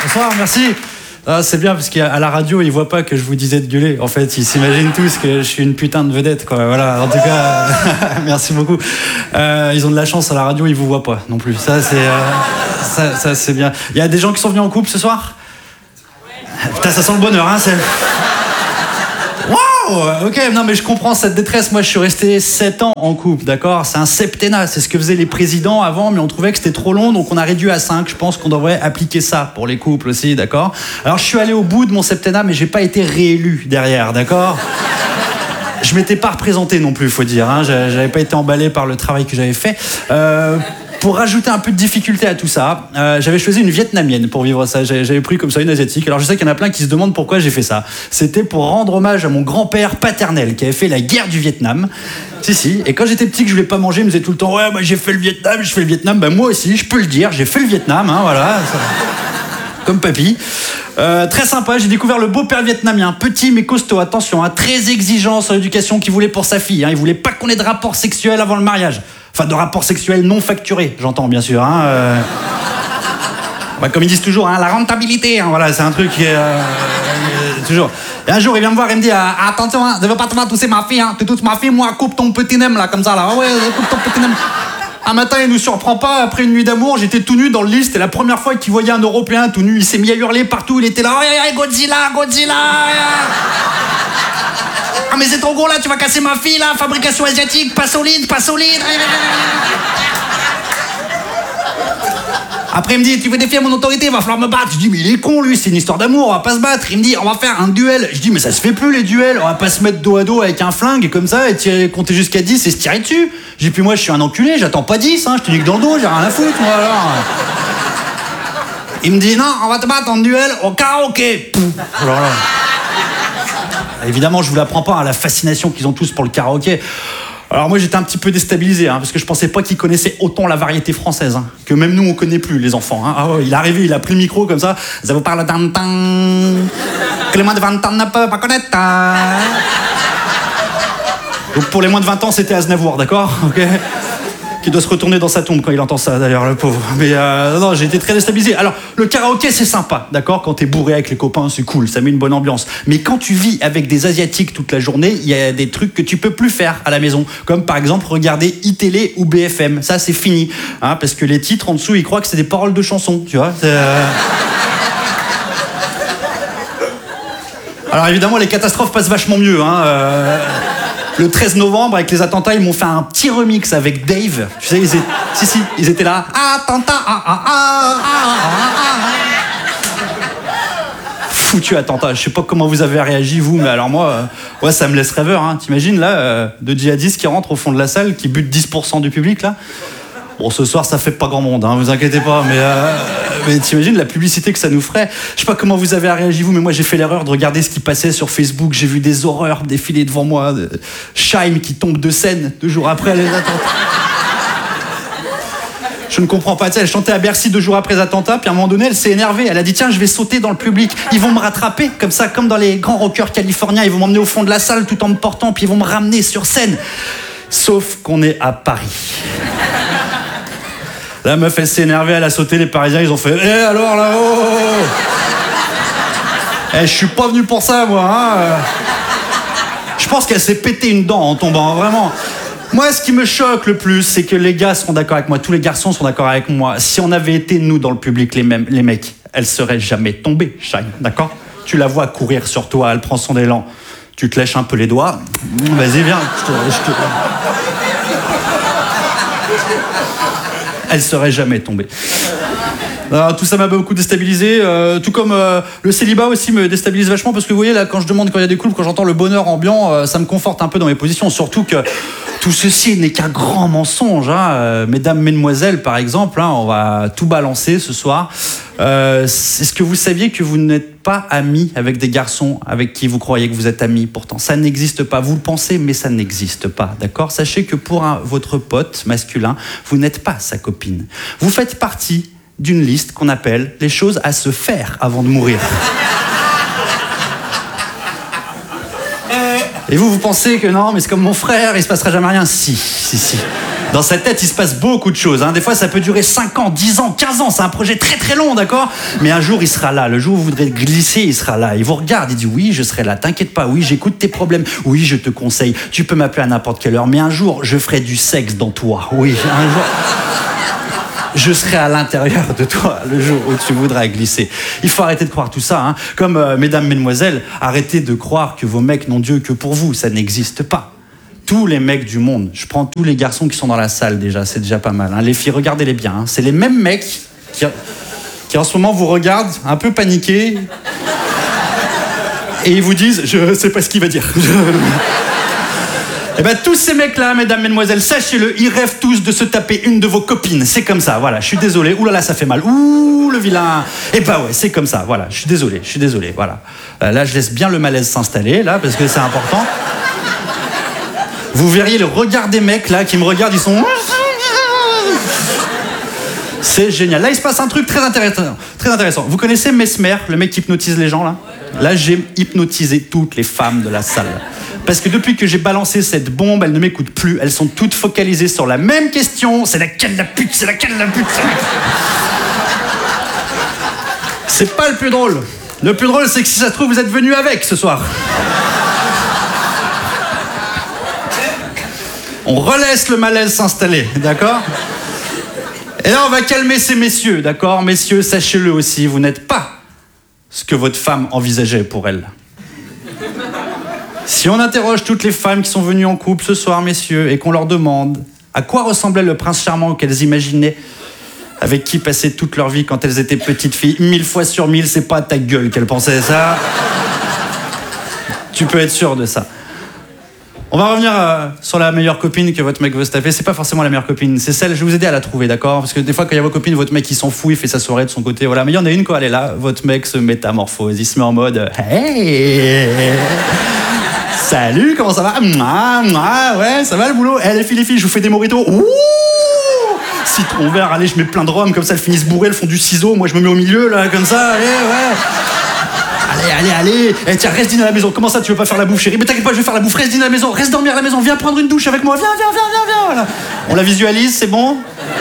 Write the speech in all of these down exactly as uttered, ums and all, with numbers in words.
Bonsoir, merci. Ah, c'est bien parce qu'à la radio, ils voient pas que je vous disais de gueuler. En fait, ils s'imaginent tous que je suis une putain de vedette, quoi. Voilà. En tout cas, merci beaucoup. Euh, ils ont de la chance à la radio, ils vous voient pas non plus. Ça, c'est, euh, ça, ça, c'est bien. Il y a des gens qui sont venus en couple ce soir. Putain, ça sent le bonheur, hein. C'est... Waouh! Ok, non mais je comprends cette détresse. Moi, je suis resté sept ans en couple, d'accord? C'est un septennat, c'est ce que faisaient les présidents avant, mais on trouvait que c'était trop long, donc on a réduit à cinq. Je pense qu'on devrait appliquer ça pour les couples aussi, d'accord? Alors, je suis allé au bout de mon septennat, mais j'ai pas été réélu derrière, d'accord? Je m'étais pas représenté non plus, faut dire, hein. J'avais pas été emballé par le travail que j'avais fait. Euh... Pour rajouter un peu de difficulté à tout ça, euh, j'avais choisi une vietnamienne pour vivre ça. J'avais pris comme ça une asiatique. Alors je sais qu'il y en a plein qui se demandent pourquoi j'ai fait ça. C'était pour rendre hommage à mon grand-père paternel qui avait fait la guerre du Vietnam. Si, si. Et quand j'étais petit, que je voulais pas manger, il me disait tout le temps « Ouais, moi j'ai fait le Vietnam, je fais le Vietnam. » Ben moi aussi, je peux le dire, j'ai fait le Vietnam, hein, voilà. Ça... Comme papy. Euh, très sympa, j'ai découvert le beau-père vietnamien, petit mais costaud, attention, hein, très exigeant sur l'éducation qu'il voulait pour sa fille. Hein. Il voulait pas qu'on ait de rapports sexuels avant le mariage. Enfin, de rapports sexuels non facturés, j'entends bien sûr. Hein, euh... bah, comme ils disent toujours, hein, la rentabilité, hein, voilà, c'est un truc qui est... Euh, euh, toujours. Et un jour, il vient me voir et me dit euh, « Attention, hein, ne veux pas te faire tousser ma fille, hein, tu tousses ma fille, moi, coupe ton petit nem, là, comme ça, là. Ah ouais, coupe ton petit nem. » Un matin, il nous surprend pas, après une nuit d'amour, j'étais tout nu dans le lit, c'était la première fois qu'il voyait un Européen tout nu, il s'est mis à hurler partout, il était là « Oh, Godzilla, Godzilla !» Ah mais c'est trop gros là, tu vas casser ma fille là, fabrication asiatique, pas solide, pas solide. Après il me dit, tu veux défier mon autorité, il va falloir me battre. Je dis, mais il est con lui, c'est une histoire d'amour, on va pas se battre. Il me dit, on va faire un duel. Je dis, mais ça se fait plus les duels, on va pas se mettre dos à dos avec un flingue comme ça et tirer, compter jusqu'à dix et se tirer dessus. J'ai dit, puis moi je suis un enculé, j'attends pas dix, hein, je te nique dans le dos, j'ai rien à foutre moi alors. Il me dit, non, on va te battre en duel au karaoké. Alors là... Évidemment, je vous l'apprends pas, hein, la fascination qu'ils ont tous pour le karaoké. Alors moi, j'étais un petit peu déstabilisé, hein, parce que je pensais pas qu'ils connaissaient autant la variété française, hein, que même nous, on connaît plus, les enfants. Hein. Ah ouais, il est arrivé, il a pris le micro comme ça. Ça vous parle d'un temps que les moins de vingt ans ne peuvent pas connaître. Hein. Donc pour les moins de vingt ans, c'était Aznavour, d'accord? Ok. Qui doit se retourner dans sa tombe quand il entend ça, d'ailleurs, le pauvre. Mais euh, non, j'ai été très déstabilisé. Alors, le karaoké, c'est sympa, d'accord? Quand t'es bourré avec les copains, c'est cool, ça met une bonne ambiance. Mais quand tu vis avec des Asiatiques toute la journée, il y a des trucs que tu peux plus faire à la maison. Comme par exemple, regarder iTélé ou B F M. Ça, c'est fini. Hein, parce que les titres en dessous, ils croient que c'est des paroles de chansons, tu vois? Euh... Alors évidemment, les catastrophes passent vachement mieux, hein. Euh... Le treize novembre, avec les attentats, ils m'ont fait un petit remix avec Dave. Tu sais, ils étaient... Si, si, ils étaient là. Attentat, ah, ah, ah, ah, ah. Foutu attentat. Je sais pas comment vous avez réagi, vous, mais alors moi, euh, ouais, ça me laisse rêveur. Hein. T'imagines, là, euh, deux djihadistes qui rentrent au fond de la salle, qui butent dix pour cent du public, là. Bon, ce soir, ça fait pas grand monde, hein, vous inquiétez pas, mais, euh, mais t'imagines la publicité que ça nous ferait. Je sais pas comment vous avez réagi, vous, mais moi, j'ai fait l'erreur de regarder ce qui passait sur Facebook. J'ai vu des horreurs défiler devant moi. De... Scheim qui tombe de scène deux jours après les attentats. Je ne comprends pas. Tu sais, elle chantait à Bercy deux jours après les attentats, puis à un moment donné, elle s'est énervée. Elle a dit, tiens, je vais sauter dans le public. Ils vont me rattraper, comme ça, comme dans les grands rockers californiens. Ils vont m'emmener au fond de la salle tout en me portant, puis ils vont me ramener sur scène. Sauf qu'on est à Paris. La meuf, elle s'est énervée, elle a sauté, les Parisiens, ils ont fait « Eh alors là-haut !» Eh, je suis pas venu pour ça, moi, hein. Je pense qu'elle s'est pété une dent en tombant, vraiment. Moi, ce qui me choque le plus, c'est que les gars sont d'accord avec moi, tous les garçons sont d'accord avec moi. Si on avait été, nous, dans le public, les, mêmes, les mecs, elle serait jamais tombée, Scheim, d'accord? Tu la vois courir sur toi, elle prend son élan. Tu te lèches un peu les doigts. Vas-y, viens. Je te... Je te... Elle serait jamais tombée. Alors, tout ça m'a beaucoup déstabilisé, euh, tout comme euh, le célibat aussi me déstabilise vachement, parce que vous voyez là, quand je demande quand il y a des couples, quand j'entends le bonheur ambiant, euh, ça me conforte un peu dans mes positions, surtout que tout ceci n'est qu'un grand mensonge, hein. euh, mesdames, mesdemoiselles par exemple, hein, on va tout balancer ce soir. Euh, est-ce que vous saviez que vous n'êtes pas amis avec des garçons avec qui vous croyez que vous êtes amis? Pourtant, ça n'existe pas. Vous le pensez, mais ça n'existe pas, d'accord? Sachez que pour un, votre pote masculin, vous n'êtes pas sa copine. Vous faites partie d'une liste qu'on appelle les choses à se faire avant de mourir. Et vous, vous pensez que non, mais c'est comme mon frère, il se passera jamais rien. Si, si, si. Dans sa tête, il se passe beaucoup de choses. Hein. Des fois, ça peut durer cinq ans, dix ans, quinze ans. C'est un projet très très long, d'accord ? Mais un jour, il sera là. Le jour où vous voudrez glisser, il sera là. Il vous regarde, il dit oui, je serai là. T'inquiète pas, oui, j'écoute tes problèmes. Oui, je te conseille. Tu peux m'appeler à n'importe quelle heure. Mais un jour, je ferai du sexe dans toi. Oui, un jour... je serai à l'intérieur de toi le jour où tu voudras glisser. Il faut arrêter de croire tout ça. Hein. Comme, euh, mesdames, mesdemoiselles, arrêtez de croire que vos mecs n'ont Dieu que pour vous. Ça n'existe pas. Tous les mecs du monde, je prends tous les garçons qui sont dans la salle déjà, c'est déjà pas mal. Hein. Les filles, regardez-les bien. Hein. C'est les mêmes mecs qui, qui en ce moment vous regardent un peu paniqués et ils vous disent « je sais pas ce qu'il va dire ». Eh ben tous ces mecs-là, mesdames, mesdemoiselles, sachez-le, ils rêvent tous de se taper une de vos copines. C'est comme ça, voilà, je suis désolé. Ouh là là, ça fait mal. Ouh, le vilain. Eh ben ouais, c'est comme ça, voilà, je suis désolé, je suis désolé, voilà. Euh, là, je laisse bien le malaise s'installer, là, parce que c'est important. Vous verriez le regard des mecs, là, qui me regardent, ils sont... C'est génial. Là, il se passe un truc très intéressant. Très intéressant. Vous connaissez Mesmer, le mec qui hypnotise les gens, là ? Là, j'ai hypnotisé toutes les femmes de la salle. Parce que depuis que j'ai balancé cette bombe, elles ne m'écoutent plus. Elles sont toutes focalisées sur la même question. C'est laquelle la pute ? C'est laquelle la pute ? C'est pas le plus drôle. Le plus drôle, c'est que si ça se trouve, vous êtes venus avec ce soir. On relaisse le malaise s'installer, d'accord ? Et là, on va calmer ces messieurs, d'accord ? Messieurs, sachez-le aussi, vous n'êtes pas ce que votre femme envisageait pour elle. Si on interroge toutes les femmes qui sont venues en couple ce soir, messieurs, et qu'on leur demande à quoi ressemblait le prince charmant qu'elles imaginaient, avec qui passaient toute leur vie quand elles étaient petites filles, mille fois sur mille, c'est pas à ta gueule qu'elles pensaient ça. Tu peux être sûr de ça. On va revenir euh, sur la meilleure copine que votre mec veut se taper. C'est pas forcément la meilleure copine, c'est celle, je vais vous aider à la trouver, d'accord ? Parce que des fois, quand il y a vos copines, votre mec il s'en fout, il fait sa soirée de son côté, voilà. Mais il y en a une, quand elle est là, votre mec se métamorphose, il se met en mode « Hey !» Salut, comment ça va ? Mouah, mouah, ouais, ça va le boulot ? Eh les filles, les filles, je vous fais des mojitos. Ouh, citron vert, allez, je mets plein de rhum, comme ça elles finissent bourrées, elles font du ciseau, moi je me mets au milieu, là, comme ça, allez, ouais. Allez, allez, allez. Eh tiens, reste dîner à la maison. Comment ça, tu veux pas faire la bouffe, chérie ? Mais t'inquiète pas, je vais faire la bouffe. Reste dîner à la maison, reste dormir à la maison, viens prendre une douche avec moi. Viens, viens, viens, viens, viens. Voilà. On la visualise, c'est bon ?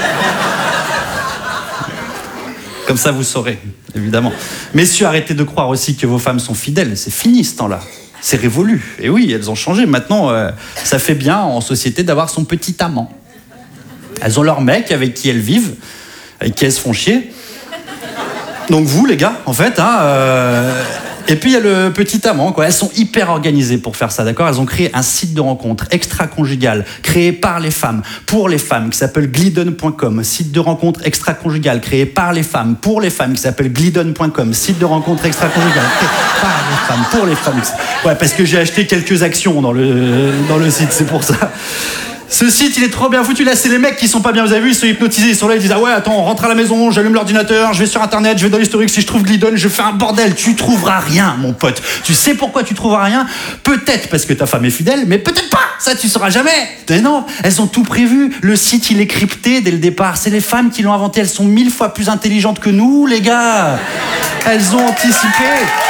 Comme ça, vous saurez, évidemment. Messieurs, arrêtez de croire aussi que vos femmes sont fidèles. C'est fini, ce temps-là. C'est révolu. Et oui, elles ont changé. Maintenant, euh, ça fait bien en société d'avoir son petit amant. Elles ont leur mec avec qui elles vivent, avec qui elles se font chier. Donc vous, les gars, en fait, hein, euh... et puis il y a le petit amant, quoi. Elles sont hyper organisées pour faire ça, d'accord ? Elles ont créé un site de rencontre extra-conjugal, créé par les femmes, pour les femmes, qui s'appelle glidden point com. Site de rencontre extra-conjugal, créé par les femmes, pour les femmes, qui s'appelle glidden point com. Site de rencontre extra-conjugal, créé par les femmes, pour les femmes. Ouais, parce que j'ai acheté quelques actions dans le, dans le site, c'est pour ça. Ce site, il est trop bien foutu. Là, c'est les mecs qui sont pas bien. Vous avez vu, ils sont hypnotisés. Ils sont là, ils disent ah ouais, attends, on rentre à la maison, j'allume l'ordinateur, je vais sur internet, je vais dans l'historique. Si je trouve Glidden, je fais un bordel. Tu trouveras rien, mon pote. Tu sais pourquoi tu trouveras rien ? Peut-être parce que ta femme est fidèle, mais peut-être pas. Ça, tu sauras jamais. Mais non, elles ont tout prévu. Le site, il est crypté dès le départ. C'est les femmes qui l'ont inventé. Elles sont mille fois plus intelligentes que nous, les gars. Elles ont anticipé.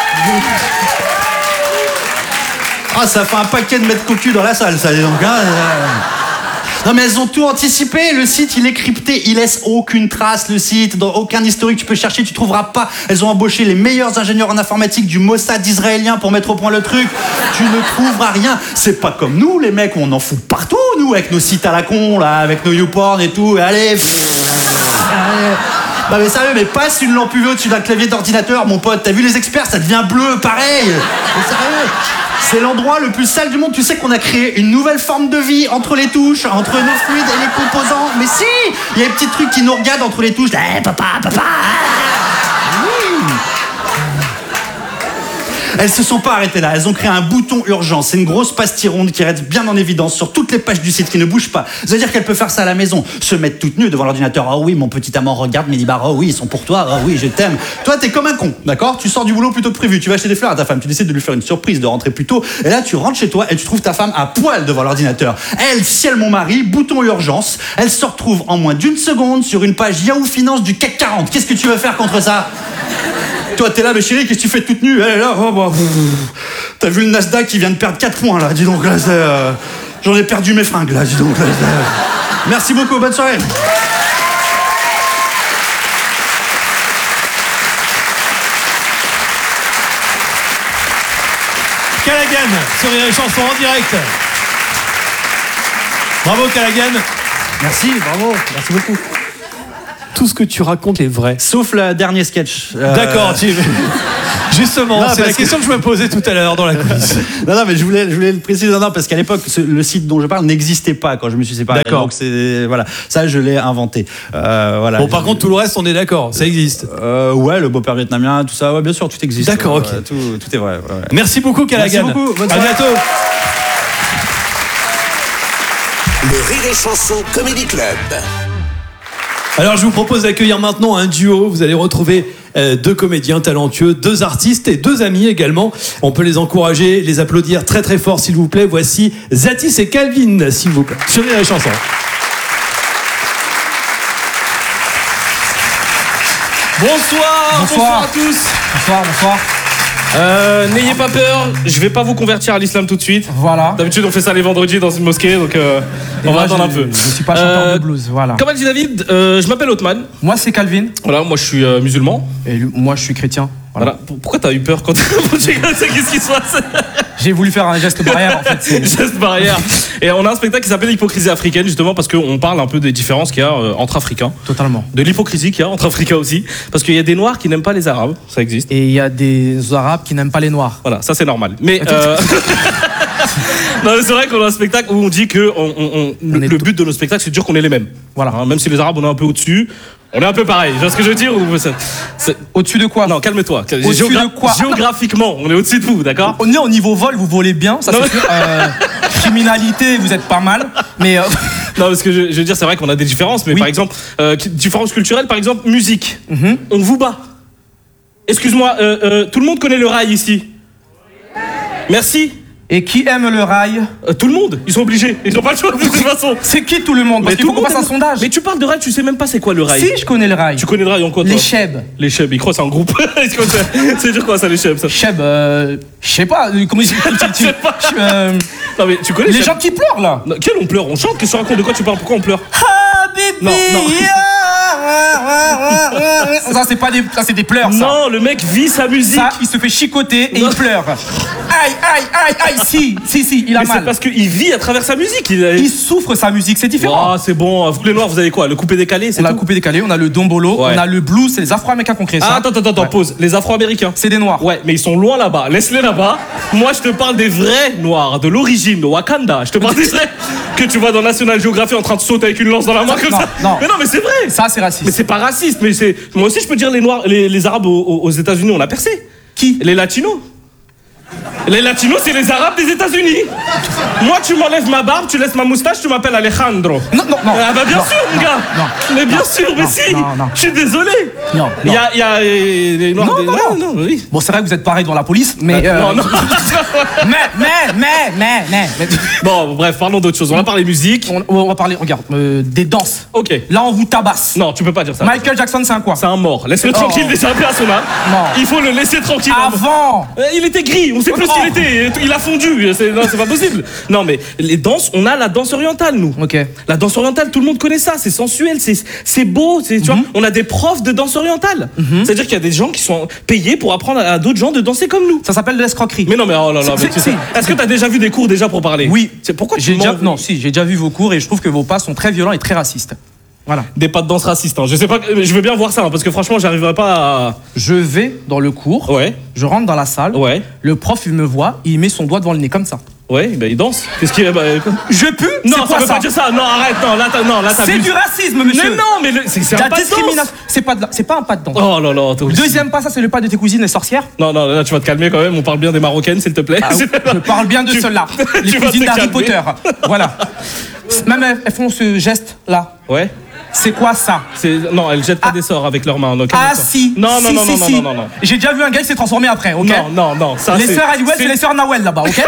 Ah, ça fait un paquet de mètres cocu dans la salle, ça, dis donc. Hein. Non mais elles ont tout anticipé, le site il est crypté, il laisse aucune trace le site, dans aucun historique tu peux chercher, tu trouveras pas. Elles ont embauché les meilleurs ingénieurs en informatique du Mossad israélien pour mettre au point le truc, tu ne trouveras rien. C'est pas comme nous les mecs, on en fout partout nous, avec nos sites à la con là, avec nos YouPorn et tout, allez, allez. Non mais sérieux, mais passe une lampe U V au-dessus d'un clavier d'ordinateur mon pote, t'as vu les experts, ça devient bleu, pareil. Mais sérieux, c'est l'endroit le plus sale du monde. Tu sais qu'on a créé une nouvelle forme de vie entre les touches, entre nos fluides et les composants. Mais si, il y a des petits trucs qui nous regardent entre les touches. Eh, hey, papa, papa. Oui. Elles se sont pas arrêtées là, elles ont créé un bouton urgence. C'est une grosse pastille ronde qui reste bien en évidence sur toutes les pages du site, qui ne bouge pas. Ça veut dire qu'elle peut faire ça à la maison, se mettre toute nue devant l'ordinateur. Oh oui, mon petit amant regarde mes libards. Oh oui, ils sont pour toi. Oh oui, je t'aime. Toi, t'es comme un con, d'accord ? Tu sors du boulot plutôt que prévu. Tu vas acheter des fleurs à ta femme. Tu décides de lui faire une surprise, de rentrer plus tôt. Et là, tu rentres chez toi et tu trouves ta femme à poil devant l'ordinateur. Elle, ciel mon mari, bouton urgence. Elle se retrouve en moins d'une seconde sur une page Yahoo Finance du C A C quarante. Qu'est-ce que tu veux faire contre ça ? Toi, t'es là, mais chérie, qu'est-ce que tu fais toute nue ? Elle est là, oh, bah, t'as vu le Nasdaq qui vient de perdre quatre points, là, dis donc, là, c'est, euh, j'en ai perdu mes fringues, là, dis donc, là, Merci beaucoup, bonne soirée. Callaghan sur les chansons en direct. Bravo Callaghan. Merci, bravo, merci beaucoup. Tout ce que tu racontes est vrai. Sauf le dernier sketch. Euh... D'accord, tu... Justement, non, c'est la question que... que je me posais tout à l'heure dans la coulisse. non, non, mais je voulais, je voulais le préciser, non, non, parce qu'à l'époque, ce, le site dont je parle n'existait pas quand je me suis séparé. D'accord. Donc c'est, voilà, ça je l'ai inventé. Euh, voilà. Bon, par contre, tout le reste, on est d'accord, ça existe. Euh, ouais, le beau-père vietnamien, tout ça, ouais, bien sûr, tout existe. D'accord, ouais, ok. Ouais, tout, tout est vrai. Ouais, ouais. Merci beaucoup, Callaghan. Merci beaucoup. Bonne à soirée. bientôt. Le Rire et Chanson Comedy Club. Alors, je vous propose d'accueillir maintenant un duo. Vous allez retrouver euh, deux comédiens talentueux, deux artistes et deux amis également. On peut les encourager, les applaudir très très fort, s'il vous plaît. Voici Zatis et Calvin, s'il vous plaît, sur les chansons. Bonsoir, bonsoir, bonsoir à tous. Bonsoir, bonsoir. Euh, n'ayez pas peur, je vais pas vous convertir à l'islam tout de suite. Voilà. D'habitude on fait ça les vendredis dans une mosquée, donc euh, on moi, va attendre un peu. Je suis pas chanteur Euh, de blues, voilà. Comme a dit David, euh, je m'appelle Othman. Moi c'est Calvin. Voilà, moi je suis euh, musulman. Et lui- moi je suis chrétien. Voilà. Voilà. P- Pourquoi t'as eu peur quand qu'est-ce qui se passe? J'ai voulu faire un geste barrière en fait. c'est- Geste barrière. Et on a un spectacle qui s'appelle l'hypocrisie africaine, justement parce qu'on parle un peu des différences qu'il y a euh, entre Africains. Totalement. De l'hypocrisie qu'il y a entre Africains aussi. Parce qu'il y a des Noirs qui n'aiment pas les Arabes, ça existe. Et il y a des Arabes qui n'aiment pas les Noirs. Voilà, ça c'est normal. Mais euh... non, mais c'est vrai qu'on a un spectacle où on dit que on, on- on- On le, est le tout- but de nos spectacles, c'est de dire qu'on est les mêmes. Voilà. Hein, même si les Arabes on est un peu au-dessus, on est un peu pareil. Tu vois ce que je veux dire ou c'est- c'est- Au-dessus de quoi? Non, calme-toi. Au-dessus de quoi Géographiquement, on est au-dessus de vous, d'accord? On est au niveau vol, vous volez bien, ça Non, c'est mais- sûr. Euh, criminalité, vous êtes pas mal. Mais euh, Non, parce que je, je veux dire, c'est vrai qu'on a des différences, mais Oui. par exemple, euh, qui- différences culturelles, par exemple, musique. Mhm. On vous bat. Excuse-moi, euh, euh, tout le monde connaît le rail ici. Merci. et qui aime le rail? Euh, tout le monde, ils sont obligés. Ils n'ont pas le choix de toute façon. C'est qui tout le monde? Parce Mais qu'il faut tout le qu'on fasse un monde aime- sondage. Mais tu parles de rail, tu sais même pas c'est quoi le rail. Si, je connais le rail. Tu connais le rail en quoi, toi? Les chebs. Les chebs, ils croient que c'est un groupe. Ils croient que c'est- c'est dire quoi ça, les chebs, ça? Cheb, euh, je sais pas, euh, comment ils tu- tu- sais pas. euh, Non mais tu connais les chebs gens qui pleurent là. Non, quel on pleure? On chante? Qu'est-ce que tu racontes? De quoi tu parles? Pourquoi on pleure? Habibi, Non, non. Ça c'est pas des, ça c'est des pleurs ça. Non, le mec vit sa musique. Ça, il se fait chicoter et Non. il pleure. Aïe, aïe, aïe, aïe, si, si, si, il a Mais c'est mal. parce qu'il vit à travers sa musique. Il, Il souffre sa musique, c'est différent. Oh, c'est bon. Vous les noirs, vous avez quoi? Le coupé décalé, c'est On a tout? le coupé décalé, on a le dombolo, Ouais. on a le blues, c'est les Afro-Américains qui ont créé ça. Ah, attends, attends, attends, Ouais. pause. Les Afro-Américains. C'est des noirs. Ouais, mais ils sont loin là-bas. Laisse-les là-bas. Moi, je te parle des vrais noirs, de l'origine, de Wakanda. Je te parle des vrais que tu vois dans National Geographic en train de sauter avec une lance dans la main comme Non, ça. non. Mais non, mais c'est vrai. Ça, c'est raciste. Mais c'est pas raciste. Mais c'est. Moi aussi, je peux dire les noirs, les, les arabes aux, aux- aux États-Unis, on a percé. Qui? Les latinos. Les latinos, c'est les arabes des États-Unis. Moi, tu m'enlèves ma barbe, tu laisses ma moustache, tu m'appelles Alejandro. Non, non, non. Ah bah bien Non, sûr, mon non, gars. non, mais bien non, sûr, mais non, si. non, non. Je suis désolé. Non, Il non. y a, il y a euh, les noirs. Non, des- non, Ah, non. oui. Bon, c'est vrai que vous êtes pareil dans la police, mais. euh, Non, non. Mais, mais, mais, mais, mais. mais- Bon, bref, parlons d'autre chose. On va parler musique. On, on va parler, regarde, euh, des danses. Ok. Là, on vous tabasse. Non, tu peux pas dire ça. Michael Jackson, c'est un quoi? C'est un mort. Laisse-le Oh. tranquille déjà, paix à son âme. Non. Il faut le laisser tranquille. Avant. Euh, Il était gris, on sait plus ce qu'il était. Il a fondu. C'est, non, c'est pas possible. Non, mais les danses, on a la danse orientale, nous. Ok. La danse orientale, tout le monde connaît ça. C'est sensuel, c'est, c'est beau. C'est, tu vois, Mhm. on a des profs de danse orientale. C'est-à-dire qu'il y a des gens qui sont payés pour apprendre à, à d'autres gens de danser comme nous. Ça s'appelle de l'escroquerie. Mais non, mais oh là là. C'est- mais tu c'est- sais- Est-ce que t'as déjà vu des cours déjà pour parler? Oui. C'est pourquoi tu J'ai déjà, mens- non, si, j'ai déjà vu vos cours et je trouve que vos pas sont très violents et très racistes. Voilà. Des pas de danse racistes. Hein. Je sais pas. Je veux bien voir ça hein, parce que franchement, j'arriverai pas à. Je vais dans le cours, Ouais. je rentre dans la salle, Ouais. le prof il me voit, il met son doigt devant le nez comme ça. Ouais, bah il danse. Qu'est-ce qu'il y a bah, quoi Je pue? Non, C'est ça quoi veut pas dire ça. Non, arrête. Non, là, t'as, non, là, t'as C'est vu- du racisme, monsieur. Mais non, mais le- c'est, c'est De un la pas de danse. discrimination. C'est pas, de la- c'est pas un pas de danse. Oh là là. t'es Le aussi- deuxième pas, ça c'est le pas de tes cousines les sorcières. Non, non, là, tu vas te calmer quand même. On parle bien des Marocaines, s'il te plaît. Ah, je parle bien de Tu- ceux-là. Les tu vas cousines te d'Harry calmer. Potter. Voilà. Même elles, elles font ce geste là. Ouais. C'est quoi ça? C'est... Non, elles jettent pas des sorts avec leurs mains. donc, Ah calme-toi. si. Non, non, si, non, si, non, si. non, non, non. J'ai déjà vu un gars qui s'est transformé après, ok? Non, non, non. Ça, Les c'est- sœurs Aliwell, c'est- c'est les sœurs Nawel là-bas, ok?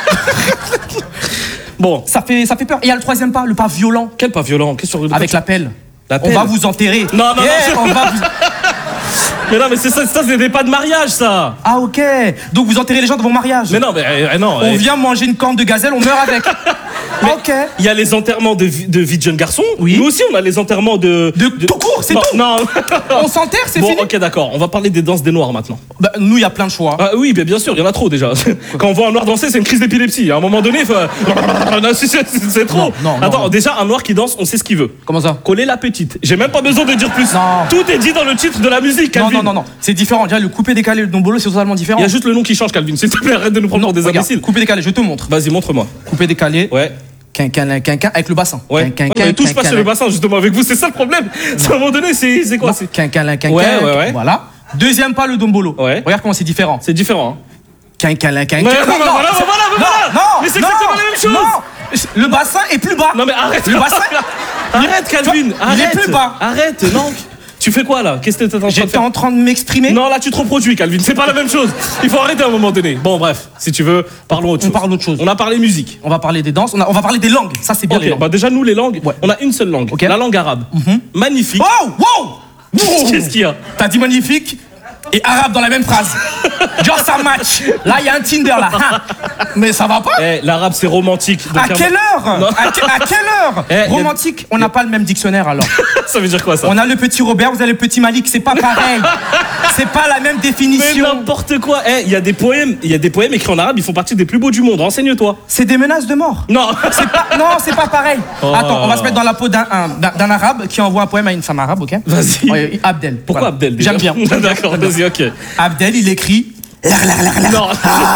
Bon, ça, fait, ça fait peur. Et il y a le troisième pas, le pas violent. quel pas violent. Qu'est-ce que Avec la pelle. La On pelle. va vous enterrer. Non, non, non, Yeah, je- on va vous... Mais non, mais c'est ça, ça c'est pas de mariage, ça. Ah ok. Donc vous enterrez les gens de vos mariages. Mais non, mais euh, non. On euh, vient manger une corne de gazelle, on meurt avec. Ah, ok. Il y a les enterrements de vie de, vie de jeunes garçons. Oui. Nous aussi, on a les enterrements de. De tout court, c'est non, tout. Non. On s'enterre, c'est Bon, fini. ok, d'accord. On va parler des danses des noirs maintenant. Bah, nous, il y a plein de choix. Ah, oui, bien, bien sûr, il y en a trop déjà. Quand on voit un noir danser, c'est une crise d'épilepsie. À un moment donné, faut... Non, c'est- c'est c'est trop. Non, non, Attends, non. déjà, un noir qui danse, on sait ce qu'il veut. Comment ça? Coller la petite. J'ai même pas besoin de dire plus. Non. Tout est dit dans le titre de la musique, Non, Calvin. non, non, non. C'est différent. Déjà, le coupé décalé, le dombolo, c'est totalement différent. Il y a juste le nom qui change, Calvin. S'il te plaît, arrête de nous prendre Non, pour des regarde, imbéciles. coupé décalé, je te montre. Vas-y, montre-moi. Coupé décalé. Ouais. Quinquin, quinquin, avec le bassin. Ouais. Quinquin, Ouais, mais touche pas sur le bassin, justement, avec vous, c'est ça le problème. C'est à un moment donné, c'est c'est quoi c'est... Quinquin, quinquin. Ouais, ouais, ouais. Voilà. Deuxième pas, le dombolo. Ouais. Regarde comment c'est différent. C'est différent. Hein. Quinquin, quinquin. Ouais, voilà, voilà, voilà, c'est- voilà, voilà. Non, Mais c'est non, exactement la même chose. Non. Le bassin est plus bas. Non mais arrête. Le bassin. Arrête, Calvin. Tu vois, Arrête. il est plus bas. Arrête, non. Tu fais quoi là? Qu'est-ce que t'es en train de J'étais faire? en train de m'exprimer. Non, là tu te reproduis, Calvin. C'est pas la même chose. Il faut arrêter à un moment donné. Bon, bref, si tu veux, parlons autre On chose. parle d'autre chose. On a parlé musique. On va parler des danses. On, a- on va parler des langues. Ça, c'est bien les Ok, langues. bah déjà nous les langues, Ouais. on a une seule langue, Ok. la langue arabe. Magnifique. Wow, wow, wow. Qu'est-ce qu'il y a? T'as dit magnifique et arabe dans la même phrase. Genre ça match. Là, il y a un Tinder là. Hein. Mais ça va pas. Eh, l'arabe c'est romantique. donc À un- quelle heure Non. à, que- à quelle heure Eh, y a- Romantique, on n'a pas le même dictionnaire alors. Ça veut dire quoi ça? On a le petit Robert, vous avez le petit Malik, c'est pas pareil. C'est pas la même Mais définition. n'importe quoi. Eh, il y a des poèmes, il y a des poèmes écrits en arabe, ils font partie des plus beaux du monde. Renseigne-toi. C'est des menaces de mort. Non. C'est pas, non, c'est pas pareil. Oh. Attends, on va se mettre dans la peau d'un un- d'un d'un arabe qui envoie un poème à une femme arabe, ok? Vas-y. Ouais, Abdel. Pourquoi Voilà. Abdel déjà? J'aime bien. D'accord, vas-y, ok. Abdel, il écrit. Non.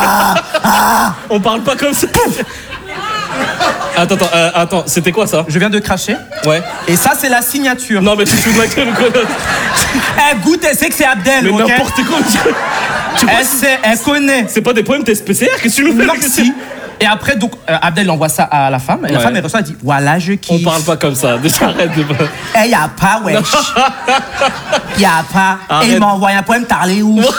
On parle pas comme ça. Attends, attends, euh, attends, c'était quoi ça? Je viens de cracher. Ouais. Et ça, c'est la signature. Non mais tu te fous de ma gueule ou quoi? Elle goûte, elle sait que c'est Abdel, Mais ok? n'importe quoi. Tu crois Elle que sait, elle connaît. c'est pas des poèmes T S P C R? Qu'est-ce que tu nous fais? Non, si. Et après, donc, euh, Abdel envoie ça à la femme. Et la Ouais. femme, elle reçoit, elle dit voilà, je On kiffe. parle pas comme ça. Déjà arrête de. Eh, y a pas, wesh. Y a pas. Arrête. Et il m'a envoyé un poème, t'as allé où?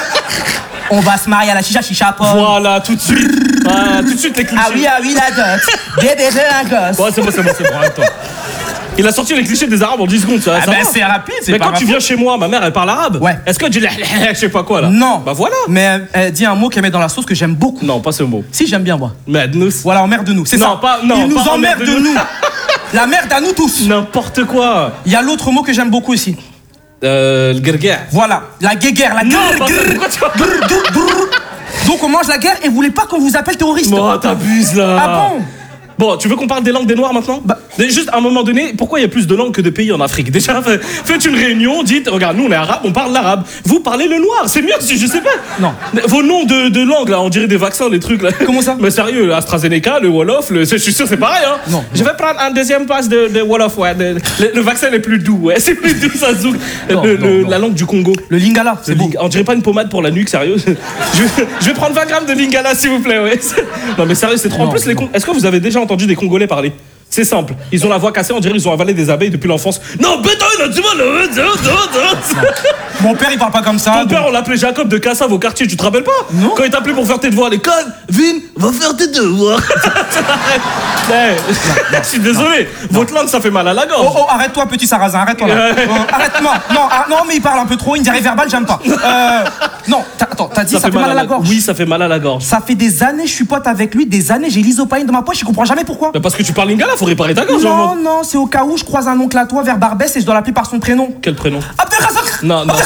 On va se marier à la chicha chicha pomme. Voilà, tout de suite. Voilà, tout de suite les clichés. Ah oui, ah oui, la dot. Bébé, j'ai un gosse. Bon, c'est bon, c'est bon, c'est bon, arrête-toi. Il a sorti les clichés des arabes en dix secondes, ça, Ah ça ben, va. c'est rapide, c'est Mais pas quand tu ma viens chez moi, ma mère elle parle arabe. Ouais. Est-ce que tu dis je sais pas quoi là? Non. Bah voilà. Mais elle, elle dit un mot qu'elle met dans la sauce que j'aime beaucoup. Non, pas ce mot. Si, j'aime bien, moi. Madnous. Voilà, emmerde-nous. C'est Non, ça. pas- non, Il nous pas emmerde de emmerde-nous. nous. La merde à nous tous. N'importe quoi. Il y a l'autre mot que j'aime beaucoup aussi. Euh, le guerguer. Voilà, la guéguerre, la Non, guerre. pas ça, pourquoi tu vas- Grrr, grrr, grrr. Donc on mange la guerre et vous voulez pas qu'on vous appelle terroriste? Bon, t'abuses là. Ah bon? Bon, tu veux qu'on parle des langues des Noirs maintenant? Bah- Juste à un moment donné, pourquoi il y a plus de langues que de pays en Afrique? Déjà, fait- faites une réunion, dites, regarde, nous on est arabes, on parle l'arabe. Vous parlez le noir, c'est mieux, si je sais pas. Non. Vos noms de, de langues là, on dirait des vaccins, des trucs là. Comment ça? Mais sérieux, le AstraZeneca, le Wolof, le, je suis sûr c'est pareil hein. Non. Je vais prendre un deuxième passe de, de Wolof, ouais. de- le, le vaccin est plus doux, ouais. C'est plus doux, ça zouk. Non, Le- non, le- non. La langue du Congo. Le lingala, c'est Le beau. ling- On dirait pas une pommade pour la nuque, sérieux. je, vais, je vais prendre vingt grammes de lingala, s'il vous plaît, ouais. Non, mais sérieux, c'est trop. En Non, plus, les non. Con- est-ce que vous avez déjà entendu des Congolais parler? C'est simple. Ils ont la voix cassée, on dirait qu'ils ont avalé des abeilles depuis l'enfance. Non, béton, là, tu vois, le. Mon père, il parle pas comme ça. Ton donc- père, on l'appelait Jacob de Cassav au quartier, tu te rappelles pas? Non. Quand il t'appelait pour faire tes devoirs à l'école, Vin, va faire tes devoirs. Arrête. Je suis désolé. Votre langue, ça fait mal à la gorge. Oh, oh, arrête-toi, petit sarrasin, arrête-toi là. Ouais. Oh, arrête, non, non, ah, non, mais il parle un peu trop, une diarrhée verbale, j'aime pas. Euh, non, t'as- attends, t'as dit ça, fait mal à la gorge. Oui, ça fait mal à la gorge. Ça fait des années, je suis pote avec lui, des années, j'ai l'isopaïne dans ma poche, je comprends jamais pourquoi. Mais parce que tu parles lingala, faut réparer ta gorge. Non, vraiment. non, c'est au cas où je croise un oncle à toi vers Barbès et je dois l'appeler par son prénom. Quel prénom? Abdelrazak. Non, non.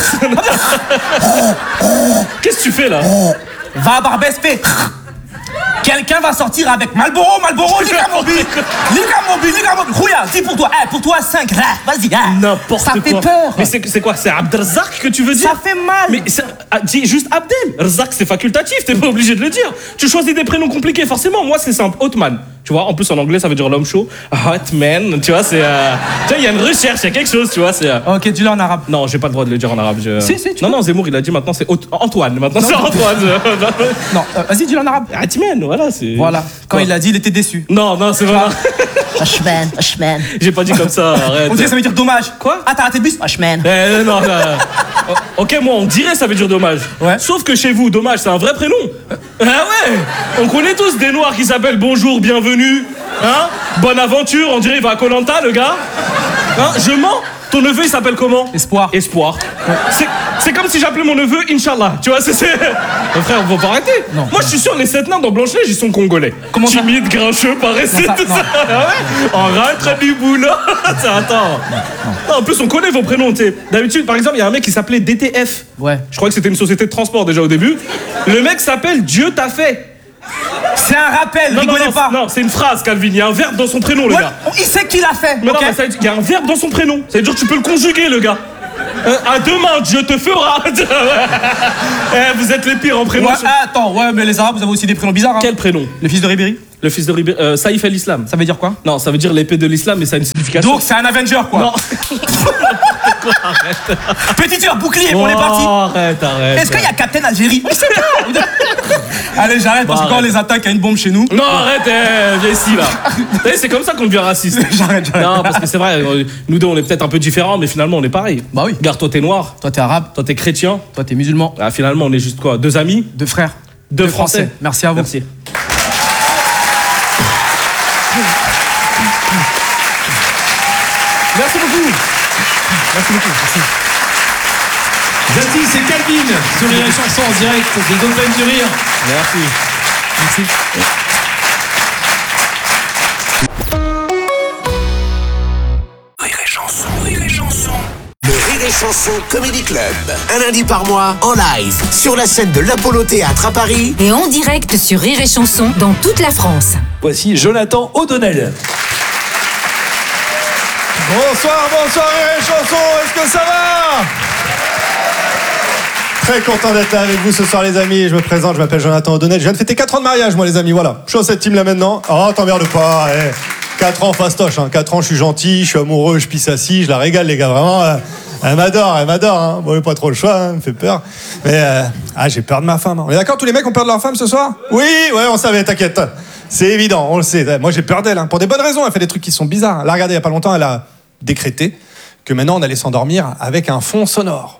Qu'est-ce que tu fais là? Va à Barbès, fais. Quelqu'un va sortir avec Malboro, Malboro, Liga Mobi, Liga Mobi, Liga Mobi. Rouya, dis pour toi, eh, pour toi cinq, vas-y, eh. N'importe Ça quoi. fait peur. Mais c'est c'est quoi? C'est Abdelrazak que tu veux dire? Ça fait mal. Mais c'est- ah, dis juste Abdel. Razak, c'est facultatif, t'es pas obligé de le dire. Tu choisis des prénoms compliqués, forcément. Moi, c'est simple. Hotman. Tu vois, en plus en anglais, ça veut dire l'homme chaud. Hotman, tu vois, c'est. euh, Tu vois, il y a une recherche, il y a quelque chose, tu vois. c'est... euh, Ok, dis-le en arabe. Non, j'ai pas le droit de le dire en arabe. je- Si, si, tu Non, peux. non, Zemmour, il a dit maintenant c'est Haute- Antoine. Maintenant c'est Antoine. Non, euh, vas-y, dis-le en arabe. Hotman, voilà, c'est. Voilà. Quand Quoi il l'a dit, il était déçu. Non, non, c'est vrai. Oshman, Oshman, J'ai pas dit comme ça, arrête. On dirait ça veut dire dommage. Quoi? Ah, t'as raté le bus? Oshman. Eh, non, non, non. Ok, moi on dirait ça veut dire dommage. Ouais. Sauf que chez vous, dommage, c'est un vrai prénom. Ah ouais. On connaît tous des noirs qui s'appellent bonjour, bienvenue. Hein? Bonne aventure, on dirait il va à Koh-Lanta, le gars. Hein? Je mens. Ton neveu, il s'appelle comment? Espoir. Espoir. C'est, c'est comme si j'appelais mon neveu Inch'Allah. Tu vois, c'est... c'est... Mais frère, on va pas arrêter. Non, Moi, non. je suis sûr, les sept nains dans Blanche-Neige, ils sont congolais. Comment ça? Timide, grincheux, paresseux, Non, ça- tout non. ça. Ah ouais. On rentre du boulot. Attends. Non, en plus, on connaît vos prénoms, tu sais. D'habitude, par exemple, il y a un mec qui s'appelait D T F. Ouais. Je crois que c'était une société de transport déjà au début. Le mec s'appelle Dieu t'a fait. C'est un rappel, Non, non, rigolez non, pas. non, c'est une phrase, Calvin. Il y a un verbe dans son prénom, le Ouais, gars. il sait qui l'a fait. Mais ok non, mais ça veut dire qu'il y a un verbe dans son prénom. Ça veut dire que tu peux le conjuguer, le gars. Euh, à demain, Dieu te fera. Eh, vous êtes les pires en prénom. Ouais, ah, attends, ouais, mais les Arabes, vous avez aussi des prénoms bizarres. Hein. Quel prénom? Le fils de Ribéry. Le fils de Ribéry. Euh, Saïf el-Islam. Ça veut dire quoi? Non, ça veut dire l'épée de l'islam, mais ça a une signification. Donc c'est un Avenger, quoi. Non. Petit heure bouclier pour les Oh, parties. arrête, arrête. Est-ce qu'il y a Captain Algérie? Je sais pas. Allez, j'arrête parce que quand on les attaque à une bombe chez nous. Non, arrête, eh, viens ici, là. Vous savez, c'est comme ça qu'on devient raciste. J'arrête, j'arrête. Non, parce que c'est vrai, euh, nous deux, on est peut-être un peu différents, mais finalement, on est pareil. Bah oui. Regarde, toi, t'es noir. Toi, t'es arabe. Toi, t'es chrétien. Toi, t'es musulman. Ah, finalement, on est juste quoi? Deux amis? Deux frères. Deux Français. Merci à vous. Merci. Merci beaucoup. Merci beaucoup. Merci. Zati, c'est Calvin sur les chansons en direct des Dolphins du Rire. Merci. Merci. Rire et chanson, rire et chanson. Le Rire et Chanson Comedy Club. Un lundi par mois, en live, sur la scène de l'Apollo Théâtre à Paris. Et en direct sur Rire et Chanson dans toute la France. Voici Jonathan O'Donnell. Bonsoir, bonsoir Rire et Chanson, est-ce que ça va? Très content d'être là avec vous ce soir les amis, je me présente, je m'appelle Jonathan O'Donnell, je viens de fêter quatre ans de mariage moi les amis, voilà. Je suis dans cette team là maintenant, oh t'emmerdes pas, eh. quatre ans fastoche, hein. quatre ans je suis gentil, je suis amoureux, je pisse assis, je la régale les gars, vraiment, euh, elle m'adore, elle m'adore, hein. Bon, pas trop le choix, hein, elle me fait peur, mais euh, ah j'ai peur de ma femme, hein. On est d'accord tous les mecs ont peur de leur femme ce soir? Oui, ouais on savait, t'inquiète, c'est évident, on le sait, moi j'ai peur d'elle, hein. Pour des bonnes raisons, elle fait des trucs qui sont bizarres, là regardez il y a pas longtemps elle a décrété que maintenant on allait s'endormir avec un fond sonore.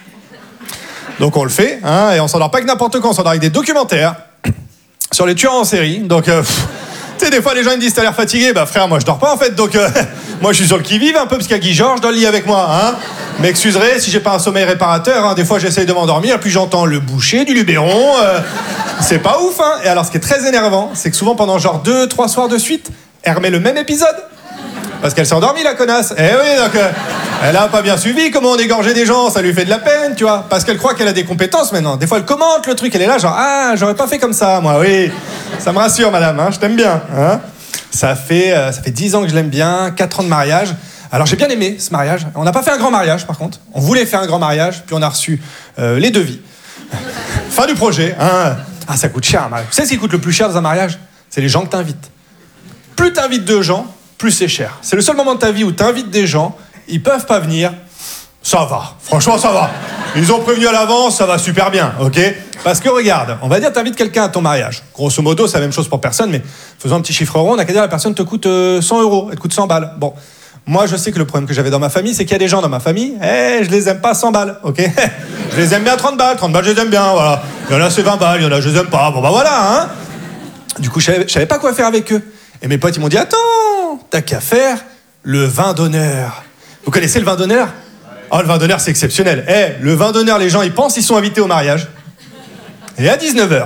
Donc on le fait, hein, et on s'endort pas avec n'importe quoi, on s'endort avec des documentaires sur les tueurs en série. Donc, euh, tu sais, des fois les gens ils me disent t'as l'air fatigué, bah frère, moi je dors pas en fait, donc euh, moi je suis sur le qui-vive un peu, parce qu'il y a Guy Georges dans le lit avec moi, hein. M'excuserez si j'ai pas un sommeil réparateur, hein. Des fois j'essaye de m'endormir, puis j'entends le boucher du Luberon, euh, c'est pas ouf, hein. Et alors ce qui est très énervant, c'est que souvent pendant genre deux, trois soirs de suite, elle remet le même épisode. Parce qu'elle s'est endormie, la connasse. Eh oui, donc euh, elle a pas bien suivi comment on égorgeait des gens, ça lui fait de la peine, tu vois. Parce qu'elle croit qu'elle a des compétences maintenant. Des fois, elle commente le truc, elle est là, genre, ah, j'aurais pas fait comme ça, moi, oui. Ça me rassure, madame, hein, je t'aime bien. Hein. Ça fait, euh, ça fait dix ans que je l'aime bien, quatre ans de mariage. Alors, j'ai bien aimé ce mariage. On n'a pas fait un grand mariage, par contre. On voulait faire un grand mariage, puis on a reçu euh, les devis. Fin du projet, hein. Ah, ça coûte cher, un mariage. Tu sais ce qui coûte le plus cher dans un mariage? C'est les gens que t'invites. Plus t'invites de gens, plus c'est cher. C'est le seul moment de ta vie où t'invites des gens, ils peuvent pas venir, ça va. Franchement, ça va. Ils ont prévenu à l'avance, ça va super bien, ok? Parce que regarde, on va dire t'invites quelqu'un à ton mariage. Grosso modo, c'est la même chose pour personne, mais faisons un petit chiffre rond, on a qu'à dire la personne te coûte euh, cent euros, elle te coûte cent balles. Bon, moi je sais que le problème que j'avais dans ma famille, c'est qu'il y a des gens dans ma famille, eh, je les aime pas cent balles, ok? Je les aime bien trente balles, trente balles je les aime bien, voilà. Il y en a c'est vingt balles, il y en a je les aime pas, bon bah voilà, hein? Du coup, je savais, je savais pas quoi faire avec eux. Et mes potes, ils m'ont dit, attends, t'as qu'à faire le vin d'honneur. Vous connaissez le vin d'honneur? Oh, le vin d'honneur, c'est exceptionnel. Eh, le vin d'honneur, les gens, ils pensent qu'ils sont invités au mariage. Et à dix-neuf heures,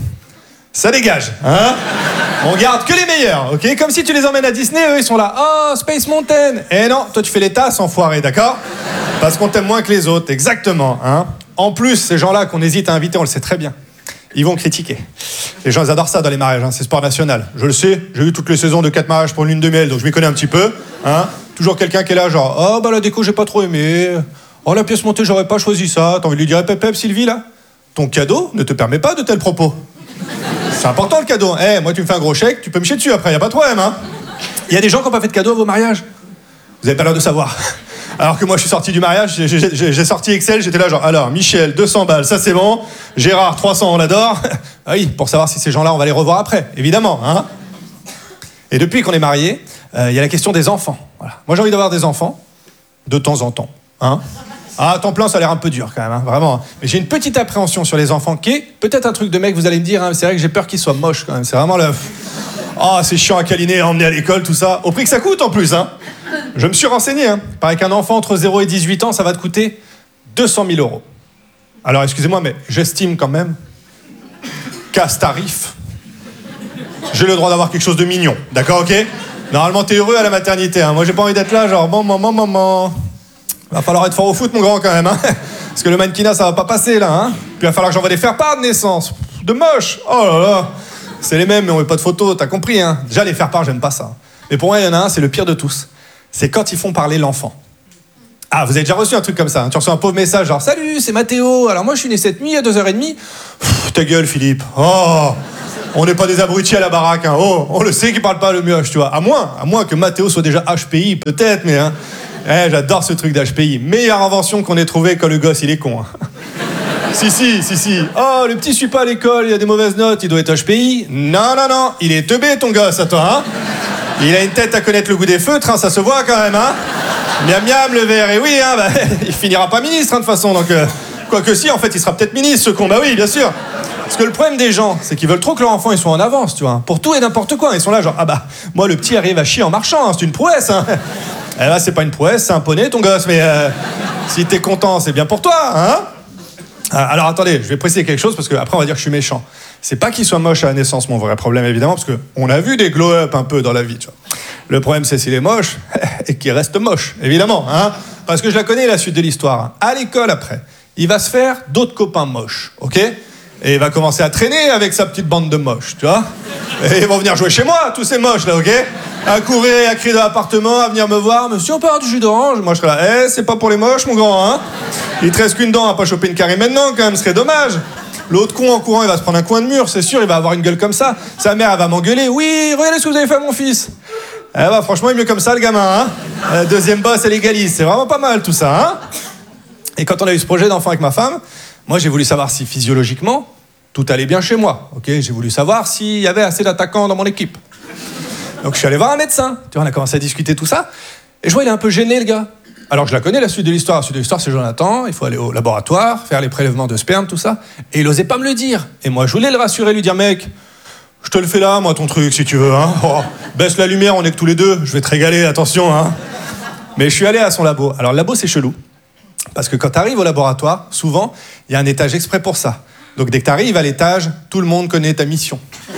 ça dégage, hein? On garde que les meilleurs, ok? Comme si tu les emmènes à Disney, eux, ils sont là. Oh, Space Mountain. Eh non, toi, tu fais les tasses, enfoiré, d'accord? Parce qu'on t'aime moins que les autres, exactement, hein? En plus, ces gens-là qu'on hésite à inviter, on le sait très bien. Ils vont critiquer. Les gens, ils adorent ça dans les mariages, hein. C'est sport national. Je le sais, j'ai eu toutes les saisons de quatre mariages pour une lune de miel, donc je m'y connais un petit peu. Hein. Toujours quelqu'un qui est là, genre, oh bah la déco, j'ai pas trop aimé. Oh la pièce montée, j'aurais pas choisi ça. T'as envie de lui dire, pep pep, Sylvie, là? Ton cadeau ne te permet pas de tels propos. C'est important le cadeau. Eh, hey, moi, tu me fais un gros chèque, tu peux me chier dessus après, y a pas de problème, hein. Il y a des gens qui n'ont pas fait de cadeau à vos mariages. Vous avez pas l'air de savoir. Alors que moi, je suis sorti du mariage, j'ai, j'ai, j'ai sorti Excel, j'étais là genre, alors, Michel, deux cents balles, ça c'est bon. Gérard, trois cents, on l'adore. Ah oui, pour savoir si ces gens-là, on va les revoir après, évidemment. Hein. Et depuis qu'on est mariés, il euh, y a la question des enfants. Voilà. Moi, j'ai envie d'avoir des enfants, de temps en temps. Hein. Ah, à temps plein, ça a l'air un peu dur quand même, hein, vraiment. Mais j'ai une petite appréhension sur les enfants qui est peut-être un truc de mec, vous allez me dire, hein, c'est vrai que j'ai peur qu'ils soient moches quand même. C'est vraiment le... Ah, oh, c'est chiant à câliner, à emmener à l'école, tout ça. Au prix que ça coûte en plus, hein. Je me suis renseigné, hein. Il paraît qu'un enfant entre zéro et dix-huit ans, ça va te coûter deux cent mille euros. Alors, excusez-moi, mais j'estime quand même qu'à ce tarif, j'ai le droit d'avoir quelque chose de mignon. D'accord, ok? Normalement, t'es heureux à la maternité, hein. Moi, j'ai pas envie d'être là, genre, bon, maman, maman. Va falloir être fort au foot, mon grand, quand même, hein. Parce que le mannequinat, ça va pas passer, là, hein. Puis il va falloir que j'envoie des faire-part de naissance. De moche. Oh là là. C'est les mêmes, mais on met pas de photos, t'as compris, hein. Déjà, les faire-part, j'aime pas ça. Mais pour moi, il y en a un, c'est le pire de tous. C'est quand ils font parler l'enfant. Ah, vous avez déjà reçu un truc comme ça, hein. Tu reçois un pauvre message, genre, salut, c'est Mathéo. Alors moi, je suis né cette nuit à deux heures trente. Pff, ta gueule, Philippe. Oh, on n'est pas des abrutis à la baraque, hein. Oh, on le sait qu'il parle pas le mioche, tu vois. À moins, à moins que Mathéo soit déjà H P I, peut-être, mais hein. Eh, j'adore ce truc d'H P I. Meilleure invention qu'on ait trouvée quand le gosse, il est con, hein. Si, si, si, si. Oh, le petit suit pas à l'école, il a des mauvaises notes, il doit être H P I. Non, non, non, il est teubé, ton gosse, à toi, hein. Il a une tête à connaître le goût des feutres, hein, ça se voit quand même, hein. Miam, miam, le verre, et oui, hein, bah, il finira pas ministre, hein, de toute façon, donc... Euh, quoique si, en fait, il sera peut-être ministre, ce con, bah oui, bien sûr. Parce que le problème des gens, c'est qu'ils veulent trop que leur enfant, ils soient en avance, tu vois. Pour tout et n'importe quoi, ils sont là, genre, ah bah, moi, le petit arrive à chier en marchant, hein, c'est une prouesse, hein. Eh là, c'est pas une prouesse, c'est un poney, ton gosse, mais euh, si t'es content, c'est bien pour toi, hein. Alors attendez, je vais préciser quelque chose parce que après on va dire que je suis méchant. C'est pas qu'il soit moche à la naissance, mon vrai problème évidemment, parce que on a vu des glow-up un peu dans la vie, tu vois. Le problème c'est s'il est moche et qu'il reste moche, évidemment, hein. Parce que je la connais la suite de l'histoire. Hein. À l'école après, il va se faire d'autres copains moches, ok? Et il va commencer à traîner avec sa petite bande de moches, tu vois. Et ils vont venir jouer chez moi, tous ces moches là, ok? À courir, à crier dans l'appartement, à venir me voir. Monsieur, on peut avoir du jus d'orange? Moi je serais là, eh, c'est pas pour les moches, mon grand, hein? Il te reste qu'une dent à pas choper une carie maintenant, quand même, ce serait dommage. L'autre con en courant, il va se prendre un coin de mur, c'est sûr, il va avoir une gueule comme ça. Sa mère, elle va m'engueuler. Oui, regardez ce que vous avez fait à mon fils. Eh bah, franchement, il est mieux comme ça, le gamin, hein? La deuxième bosse, elle égalise. C'est vraiment pas mal, tout ça, hein? Et quand on a eu ce projet d'enfant avec ma femme, moi, j'ai voulu savoir si physiologiquement, tout allait bien chez moi, ok? J'ai voulu savoir s'il y avait assez d'attaquants dans mon équipe. Donc, je suis allé voir un médecin. Tu vois, on a commencé à discuter tout ça. Et je vois, il est un peu gêné, le gars. Alors, je la connais, la suite de l'histoire. La suite de l'histoire, c'est Jonathan. Il faut aller au laboratoire, faire les prélèvements de sperme, tout ça. Et il osait pas me le dire. Et moi, je voulais le rassurer, lui dire, mec, je te le fais là, moi, ton truc, si tu veux, hein. Oh, baisse la lumière, on est que tous les deux. Je vais te régaler, attention, hein. Mais je suis allé à son labo. Alors, le labo, c'est chelou. Parce que quand tu arrives au laboratoire, souvent, il y a un étage exprès pour ça. Donc, dès que tu arrives à l'étage, tout le monde connaît ta mission.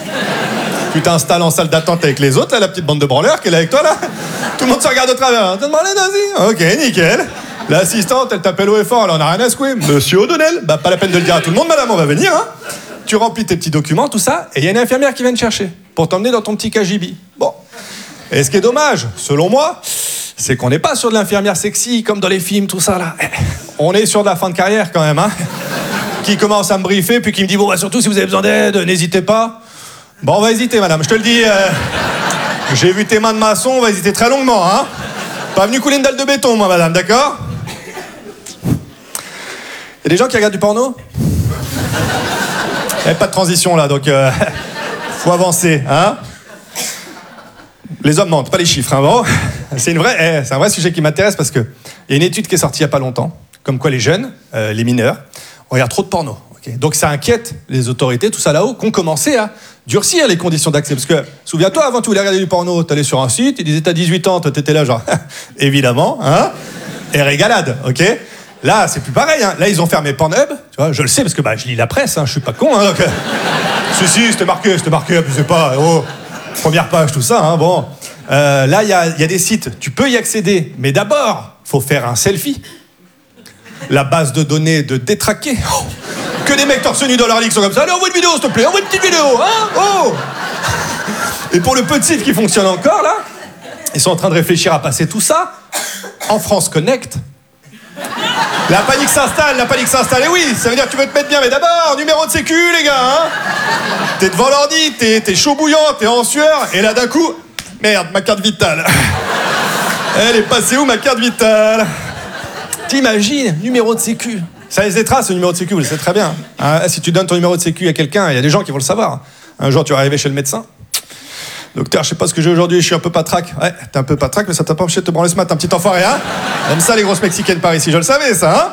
Tu t'installes en salle d'attente avec les autres, là, la petite bande de branleurs qui est là avec toi, là. Tout le monde se regarde au travers. Hein. T'as demandé, vas-y. Ok, nickel. L'assistante, elle t'appelle haut et fort, elle en a rien à secouer. Monsieur O'Donnell, bah pas la peine de le dire à tout le monde, madame, on va venir, hein. Tu remplis tes petits documents, tout ça, et il y a une infirmière qui vient te chercher pour t'emmener dans ton petit K J B. Bon. Et ce qui est dommage, selon moi, c'est qu'on n'est pas sur de l'infirmière sexy, comme dans les films, tout ça, là. On est sur de la fin de carrière, quand même, hein. Qui commence à me briefer, puis qui me dit, bon, bah surtout, si vous avez besoin d'aide, n'hésitez pas. Bon, on va hésiter, madame, je te le dis. Euh, j'ai vu tes mains de maçon, on va hésiter très longuement, hein. Pas venu couler une dalle de béton, moi, madame, d'accord? Il y a des gens qui regardent du porno? Il n'y a pas de transition, là, donc... Euh, faut avancer, hein. Les hommes mentent, pas les chiffres, hein, bon. C'est, une vraie, eh, c'est un vrai sujet qui m'intéresse parce qu'il y a une étude qui est sortie il n'y a pas longtemps, comme quoi les jeunes, euh, les mineurs, regardent trop de porno. Okay. Donc ça inquiète les autorités, tout ça là-haut, qui ont commencé à durcir les conditions d'accès. Parce que, souviens-toi, avant tu voulais regarder du porno, t'allais sur un site, ils disaient t'as dix-huit ans, toi t'étais là genre, évidemment, hein, et régalade, ok. Là, c'est plus pareil, hein. Là, ils ont fermé Pornhub, tu vois, je le sais parce que bah, je lis la presse, hein, je suis pas con, hein, donc... Euh... si, si, c'était marqué, c'était marqué, abusez pas, oh, première page, tout ça, hein, bon. Euh, là, il y a, y a des sites, tu peux y accéder, mais d'abord, faut faire un selfie. La base de données de détraquer. Oh, que des mecs torse nu dans leur ligue sont comme ça. Allez, envoie une vidéo, s'il te plaît, envoie une petite vidéo, hein, oh. Et pour le peu de sites qui fonctionnent encore, là, ils sont en train de réfléchir à passer tout ça en France Connect. La panique s'installe, la panique s'installe. Et oui, ça veut dire que tu veux te mettre bien, mais d'abord, numéro de sécu, les gars, hein. T'es devant l'ordi, t'es, t'es chaud bouillant, t'es en sueur, et là, d'un coup, merde, ma carte vitale. Elle est passée où, ma carte vitale? T'imagines, numéro de sécu. Ça laisse des traces, le numéro de sécu, vous le savez très bien. Hein, si tu donnes ton numéro de sécu à quelqu'un, il y a des gens qui vont le savoir. Un jour, tu vas arriver chez le médecin. Docteur, je sais pas ce que j'ai aujourd'hui, je suis un peu patraque. Ouais, t'es un peu patraque, mais ça t'a pas empêché de te branler ce matin, petit enfoiré, hein. Même ça, les grosses mexicaines par ici, je le savais, ça,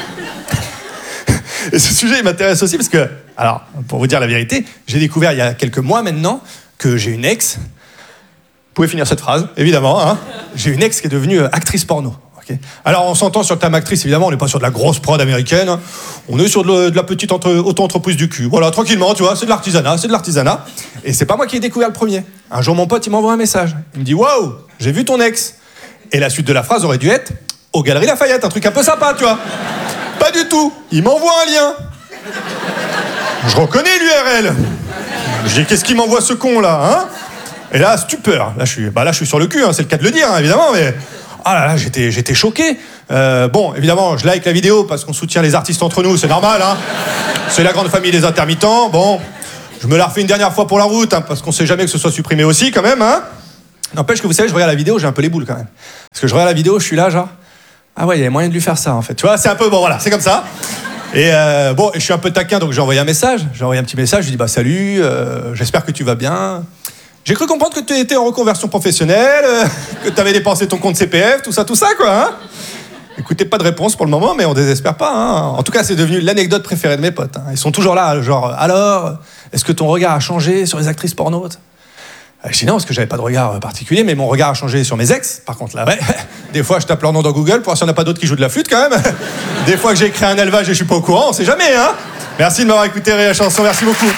hein. Et ce sujet, il m'intéresse aussi parce que, alors, pour vous dire la vérité, j'ai découvert il y a quelques mois maintenant que j'ai une ex pouvez finir cette phrase, évidemment. Hein. J'ai une ex qui est devenue euh, actrice porno. Okay. Alors, on s'entend sur le terme actrice, évidemment, on n'est pas sur de la grosse prod américaine. Hein. On est sur de, le, de la petite entre, auto-entreprise du cul. Voilà, tranquillement, tu vois, c'est de l'artisanat, c'est de l'artisanat. Et c'est pas moi qui ai découvert le premier. Un jour, mon pote, il m'envoie un message. Il me dit « Waouh, j'ai vu ton ex ». Et la suite de la phrase aurait dû être « aux Galeries Lafayette », un truc un peu sympa, tu vois. Pas du tout. Il m'envoie un lien. Je reconnais l'U R L. Je dis « Qu'est-ce qu'il m'envoie ce con, là, hein ?» Et là, stupeur. Là, je suis, bah là, je suis sur le cul, hein, c'est le cas de le dire, hein, évidemment, mais... Ah là là, j'étais, j'étais choqué. Euh, bon, évidemment, je like la vidéo parce qu'on soutient les artistes entre nous, c'est normal, hein. C'est la grande famille des intermittents. Bon, je me la refais une dernière fois pour la route, hein, parce qu'on sait jamais que ce soit supprimé aussi, quand même, hein. N'empêche que vous savez, je regarde la vidéo, j'ai un peu les boules, quand même. Parce que je regarde la vidéo, je suis là, genre... Ah ouais, il y avait moyen de lui faire ça, en fait. Tu vois, c'est un peu... Bon, voilà, c'est comme ça. Et euh, bon, je suis un peu taquin, donc j'ai envoyé un message. J'ai envoyé un petit message, je lui dis, bah salut, euh, j'espère que tu vas bien... J'ai cru comprendre que tu étais en reconversion professionnelle, euh, que tu avais dépensé ton compte C P F, tout ça, tout ça, quoi. Hein. Écoutez, pas de réponse pour le moment, mais on désespère pas. Hein. En tout cas, c'est devenu l'anecdote préférée de mes potes. Hein. Ils sont toujours là, genre, alors, est-ce que ton regard a changé sur les actrices porno? Je dis non, parce que j'avais pas de regard particulier, mais mon regard a changé sur mes ex. Par contre, là, ouais. Des fois, je tape leur nom dans Google pour voir s'il n'y en a pas d'autres qui jouent de la flûte, quand même. Des fois que j'ai créé un élevage et je suis pas au courant, on sait jamais, hein. Merci de m'avoir écouté, Rire et Chanson, merci beaucoup.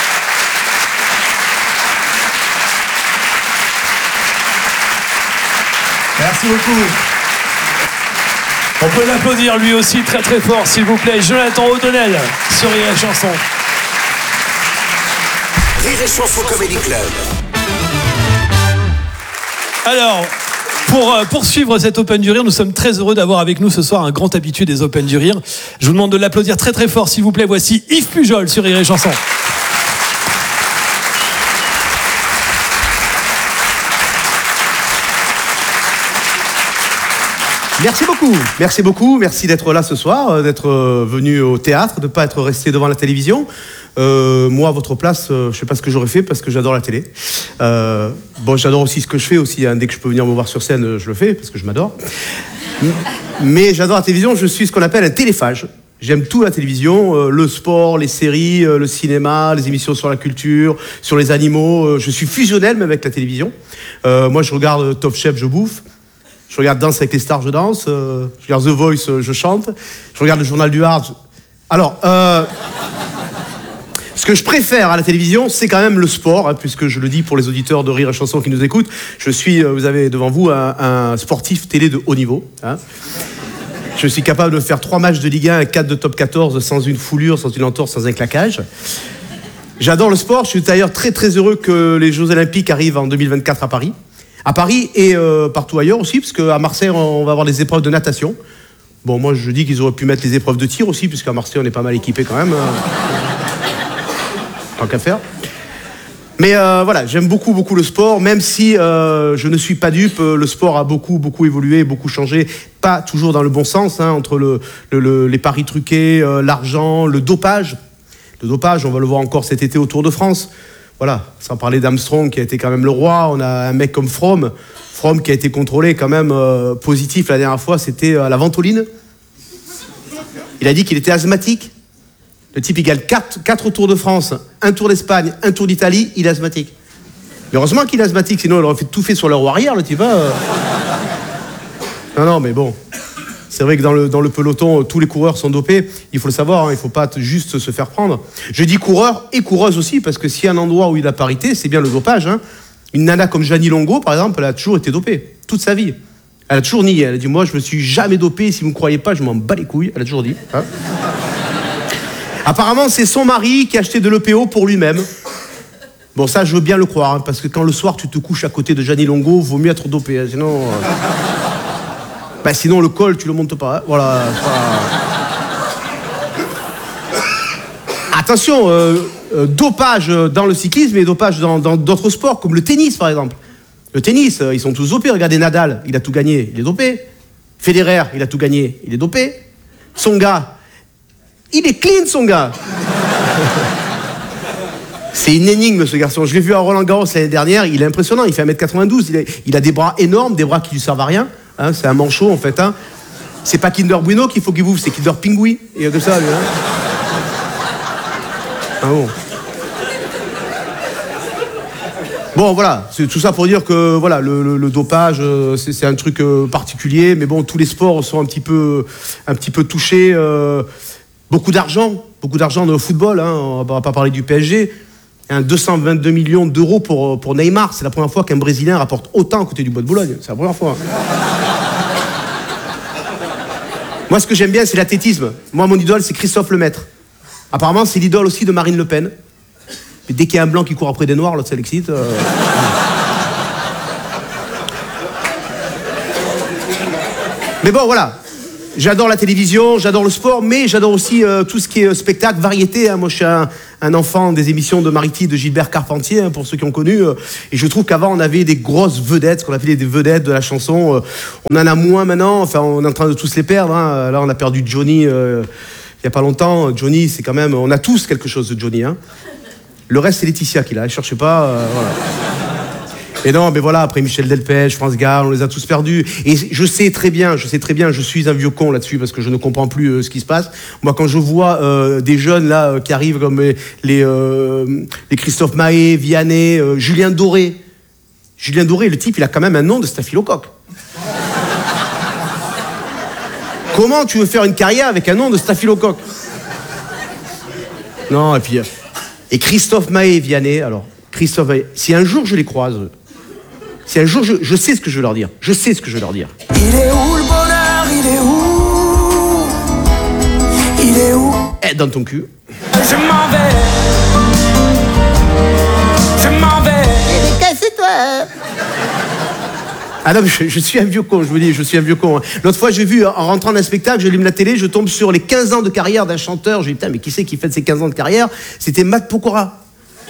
Merci beaucoup. On peut l'applaudir lui aussi très très fort, s'il vous plaît. Jonathan O'Donnell sur Rire et Chanson. Rire et Chanson Comedy Club. Alors, pour euh, poursuivre cet Open du Rire, nous sommes très heureux d'avoir avec nous ce soir un grand habitué des Open du Rire. Je vous demande de l'applaudir très très fort, s'il vous plaît. Voici Yves Pujol sur Rire et Chanson. Merci beaucoup, merci beaucoup, merci d'être là ce soir, d'être venu au théâtre, de ne pas être resté devant la télévision. Euh, moi, à votre place, euh, je ne sais pas ce que j'aurais fait parce que j'adore la télé. Euh, bon, j'adore aussi ce que je fais aussi. Hein. Dès que je peux venir me voir sur scène, je le fais parce que je m'adore. Mais j'adore la télévision. Je suis ce qu'on appelle un téléphage. J'aime tout la télévision, euh, le sport, les séries, euh, le cinéma, les émissions sur la culture, sur les animaux. Euh, je suis fusionnel même avec la télévision. Euh, moi, je regarde Top Chef, je bouffe. Je regarde Danse avec les stars, je danse. Euh, je regarde The Voice, euh, je chante. Je regarde le journal du Hard. Alors, euh, ce que je préfère à la télévision, c'est quand même le sport, hein, puisque je le dis pour les auditeurs de Rire et Chanson qui nous écoutent. Je suis, euh, vous avez devant vous un, un sportif télé de haut niveau. Hein. Je suis capable de faire trois matchs de Ligue un et quatre de Top quatorze sans une foulure, sans une entorse, sans un claquage. J'adore le sport. Je suis d'ailleurs très très heureux que les Jeux Olympiques arrivent en deux mille vingt-quatre à Paris. À Paris et euh, partout ailleurs aussi, parce qu'à Marseille, on va avoir des épreuves de natation. Bon, moi, je dis qu'ils auraient pu mettre les épreuves de tir aussi, puisqu'à Marseille, on est pas mal équipé quand même. Tant qu'à faire. Mais euh, voilà, j'aime beaucoup, beaucoup le sport, même si euh, je ne suis pas dupe. Le sport a beaucoup, beaucoup évolué, beaucoup changé. Pas toujours dans le bon sens, hein, entre le, le, le, les paris truqués, euh, l'argent, le dopage. Le dopage, on va le voir encore cet été au Tour de France. Voilà, sans parler d'Armstrong qui a été quand même le roi, on a un mec comme Froome, Froome qui a été contrôlé quand même euh, positif la dernière fois, c'était à la ventoline. Il a dit qu'il était asthmatique. Le type, il gagne quatre Tours de France, un Tour d'Espagne, un Tour d'Italie, il est asthmatique. Mais heureusement qu'il est asthmatique, sinon il aurait fait tout fait sur la roue arrière, le type. Hein. Non, non, mais bon. C'est vrai que dans le, dans le peloton, tous les coureurs sont dopés. Il faut le savoir, hein, il ne faut pas juste se faire prendre. Je dis coureurs et coureuses aussi, parce que s'il y a un endroit où il y a la parité, c'est bien le dopage. Hein. Une nana comme Jeannie Longo, par exemple, elle a toujours été dopée, toute sa vie. Elle a toujours nié. Elle a dit, moi, je me suis jamais dopée. Si vous ne me croyez pas, je m'en bats les couilles. Elle a toujours dit. Hein. Apparemment, c'est son mari qui a acheté de l'E P O pour lui-même. Bon, ça, je veux bien le croire, hein, parce que quand le soir, tu te couches à côté de Jeannie Longo, vaut mieux être dopé. Hein, sinon... Euh... Bah sinon le col tu le montes pas, hein. Voilà. Pas... Attention, euh, euh, dopage dans le cyclisme et dopage dans, dans d'autres sports comme le tennis par exemple. Le tennis, euh, ils sont tous dopés. Regardez Nadal, il a tout gagné, il est dopé. Federer, il a tout gagné, il est dopé. Son gars, il est clean son gars. C'est une énigme ce garçon. Je l'ai vu à Roland Garros l'année dernière, il est impressionnant, il fait un mètre quatre-vingt-douze, il a, il a des bras énormes, des bras qui lui servent à rien. Hein, c'est un manchot en fait. Hein. C'est pas Kinder Bueno qu'il faut qu'il bouffe, c'est Kinder Pingui. Il y a que ça, lui. Hein. Ah bon. Bon, voilà, c'est tout ça pour dire que voilà, le, le, le dopage, euh, c'est, c'est un truc euh, particulier, mais bon, tous les sports sont un petit peu, un petit peu touchés. Euh, beaucoup d'argent, beaucoup d'argent dans le football, hein, on va pas parler du P S G. Un deux cent vingt-deux millions d'euros pour, pour Neymar, c'est la première fois qu'un Brésilien rapporte autant à côté du Bois de Boulogne, c'est la première fois. Moi, ce que j'aime bien, c'est l'athlétisme. Moi, mon idole, c'est Christophe Lemaître. Apparemment, c'est l'idole aussi de Marine Le Pen. Mais dès qu'il y a un blanc qui court après des noirs, l'autre, ça l'excite. Euh... Mais bon, voilà. J'adore la télévision, j'adore le sport, mais j'adore aussi euh, tout ce qui est spectacle, variété. Hein. Moi, je suis un, un enfant des émissions de Mariti, de Gilbert Carpentier, hein, pour ceux qui ont connu. Euh, et je trouve qu'avant, on avait des grosses vedettes, ce qu'on appelait des vedettes de la chanson. Euh, on en a moins maintenant. Enfin, on est en train de tous les perdre. Hein. Là, on a perdu Johnny euh, il n'y a pas longtemps. Johnny, c'est quand même... On a tous quelque chose de Johnny. Hein. Le reste, c'est Laetitia qui l'a. Ne cherchez pas. Euh, voilà. Et non, mais voilà, après Michel Delpech, France Gall, on les a tous perdus. Et je sais très bien, je sais très bien, je suis un vieux con là-dessus parce que je ne comprends plus euh, ce qui se passe. Moi, quand je vois euh, des jeunes là euh, qui arrivent comme les, les, euh, les Christophe Mahé, Vianney, euh, Julien Doré. Julien Doré, le type, il a quand même un nom de staphylocoque. Comment tu veux faire une carrière avec un nom de staphylocoque? Non, et puis... Et Christophe Mahé, Vianney, alors... Christophe Mahé, si un jour je les croise... Si un jour, je, je sais ce que je veux leur dire. Je sais ce que je veux leur dire. Il est où le bonheur? Il est où? Il est où? Eh, dans ton cul. Je m'en vais. Je m'en vais. Casse-toi. Ah non, mais je, je suis un vieux con, je vous dis, je suis un vieux con. Hein. L'autre fois, j'ai vu, en rentrant d'un spectacle, j'allume la télé, je tombe sur les quinze ans de carrière d'un chanteur. Je dis, putain, mais qui c'est qui fait ces quinze ans de carrière? C'était Matt Pokora.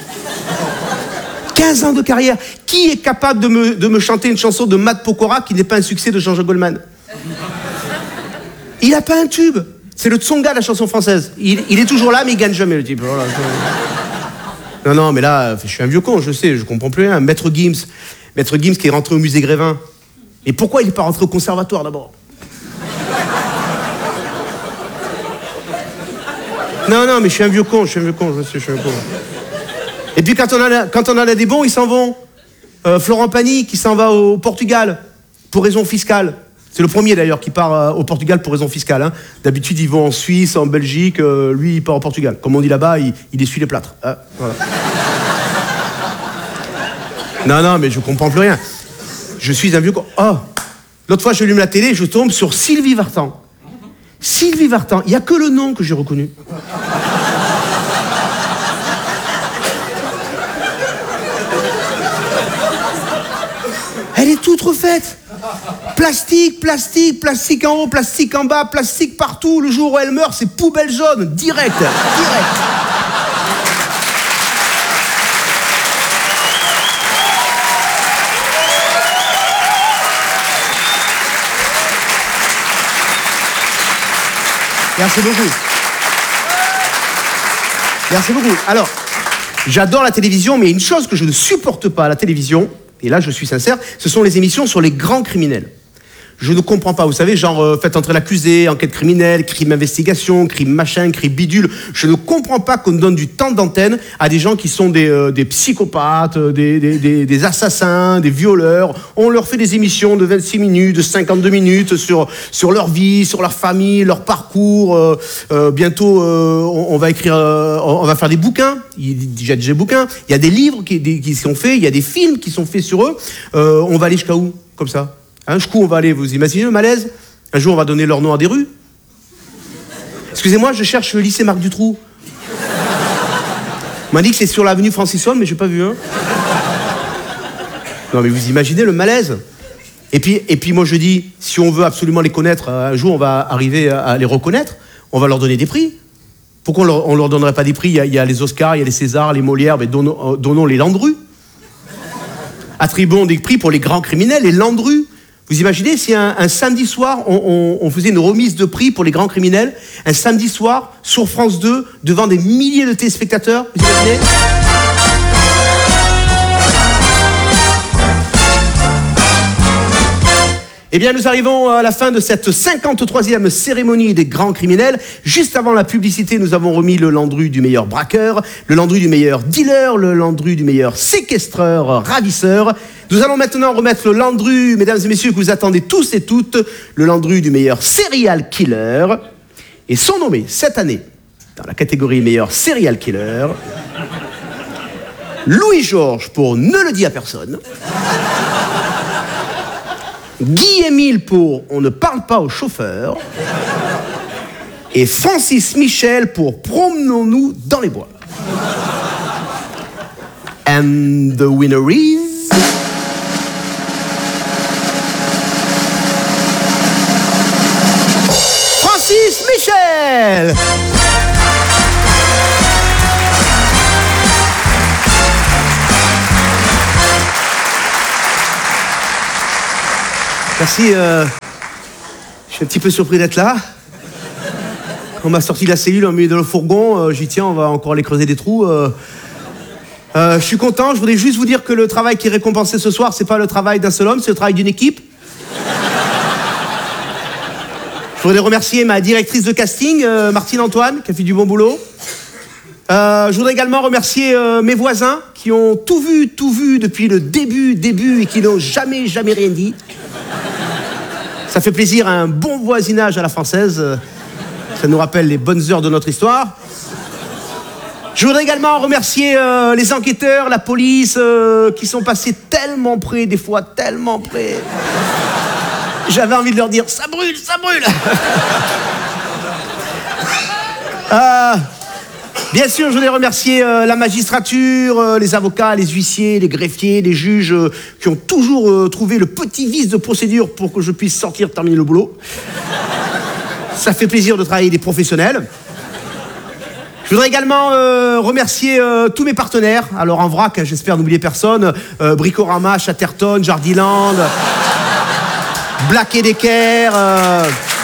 quinze ans de carrière. Qui est capable de me, de me chanter une chanson de Matt Pokora qui n'est pas un succès de Jean-Jacques Goldman? Il n'a pas un tube. C'est le Tsonga de la chanson française. Il, il est toujours là, mais il gagne jamais, le type. Voilà. Non, non, mais là, je suis un vieux con, je sais, je comprends plus rien. Maître Gims. Maître Gims qui est rentré au musée Grévin. Et pourquoi il n'est pas rentré au conservatoire, d'abord? Non, non, mais je suis un vieux con, je suis un vieux con, je sais, je suis un con. Et puis quand on, a, quand on en a des bons, ils s'en vont. Euh, Florent Pagny qui s'en va au Portugal pour raison fiscale. C'est le premier d'ailleurs qui part euh, au Portugal pour raison fiscale. Hein. D'habitude, ils vont en Suisse, en Belgique. Euh, lui, il part au Portugal. Comme on dit là-bas, il, il essuie les plâtres. Hein, voilà. Non, non, mais je comprends plus rien. Je suis un vieux con. Oh, l'autre fois, j'allume la télé, je tombe sur Sylvie Vartan. Sylvie Vartan, il n'y a que le nom que j'ai reconnu. Elle est toute refaite. Plastique, plastique, plastique en haut, plastique en bas, plastique partout. Le jour où elle meurt, c'est poubelle jaune, direct, direct. Merci beaucoup. Merci beaucoup. Alors, j'adore la télévision, mais une chose que je ne supporte pas à la télévision, et là je suis sincère, ce sont les émissions sur les grands criminels. Je ne comprends pas, vous savez, genre euh, faites entrer l'accusé, enquête criminelle, crime investigation, crime machin, crime bidule. Je ne comprends pas qu'on donne du temps d'antenne à des gens qui sont des, euh, des psychopathes, des, des, des, des assassins, des violeurs. On leur fait des émissions de vingt-six minutes, de cinquante-deux minutes sur, sur leur vie, sur leur famille, leur parcours. Euh, euh, bientôt, euh, on, on va écrire, euh, on va faire des bouquins. Il y a déjà des bouquins. Il y a des livres qui, des, qui sont faits, il y a des films qui sont faits sur eux. Euh, on va aller jusqu'à où, comme ça? Un coup, on va aller, vous imaginez le malaise? Un jour, on va donner leur nom à des rues. Excusez-moi, je cherche le lycée Marc Dutroux. On m'a dit que c'est sur l'avenue Francis Holm, mais j'ai pas vu, hein. Non, mais vous imaginez le malaise? Et puis, et puis moi, je dis, si on veut absolument les connaître, un jour, on va arriver à les reconnaître, on va leur donner des prix. Pourquoi on leur, on leur donnerait pas des prix? Il y, a, il y a les Oscars, il y a les Césars, les Molières, mais donnons, donnons les Landru. Attribuons des prix pour les grands criminels, les Landru. Vous imaginez si un, un samedi soir, on, on, on faisait une remise de prix pour les grands criminels, un samedi soir, sur France deux, devant des milliers de téléspectateurs, vous imaginez? Eh bien, nous arrivons à la fin de cette cinquante-troisième cérémonie des grands criminels. Juste avant la publicité, nous avons remis le Landru du meilleur braqueur, le Landru du meilleur dealer, le Landru du meilleur séquestreur, ravisseur. Nous allons maintenant remettre le Landru, mesdames et messieurs, que vous attendez tous et toutes, le Landru du meilleur serial killer. Et sont nommés cette année, dans la catégorie meilleur serial killer, Louis-Georges pour Ne le dit à personne, Guy-Émile pour On ne parle pas au chauffeur et Francis Michel pour Promenons-nous dans les bois. And the winner is... Francis Michel. Merci, euh, je suis un petit peu surpris d'être là. On m'a sorti de la cellule en milieu de le fourgon, euh, j'y tiens, on va encore aller creuser des trous. Euh, euh, je suis content, je voulais juste vous dire que le travail qui est récompensé ce soir, c'est pas le travail d'un seul homme, c'est le travail d'une équipe. Je voudrais remercier ma directrice de casting, euh, Martine Antoine, qui a fait du bon boulot. Euh, je voudrais également remercier euh, mes voisins qui ont tout vu, tout vu depuis le début, début et qui n'ont jamais, jamais rien dit. Ça fait plaisir à un bon voisinage à la française. Ça nous rappelle les bonnes heures de notre histoire. Je voudrais également remercier euh, les enquêteurs, la police, euh, qui sont passés tellement près, des fois tellement près. J'avais envie de leur dire, ça brûle, ça brûle. euh, Bien sûr, je voudrais remercier euh, la magistrature, euh, les avocats, les huissiers, les greffiers, les juges, euh, qui ont toujours euh, trouvé le petit vice de procédure pour que je puisse sortir, terminer le boulot. Ça fait plaisir de travailler avec des professionnels. Je voudrais également euh, remercier euh, tous mes partenaires. Alors en vrac, j'espère n'oublier personne. Euh, Bricorama, Chatterton, Jardiland, Black et Decker. Euh...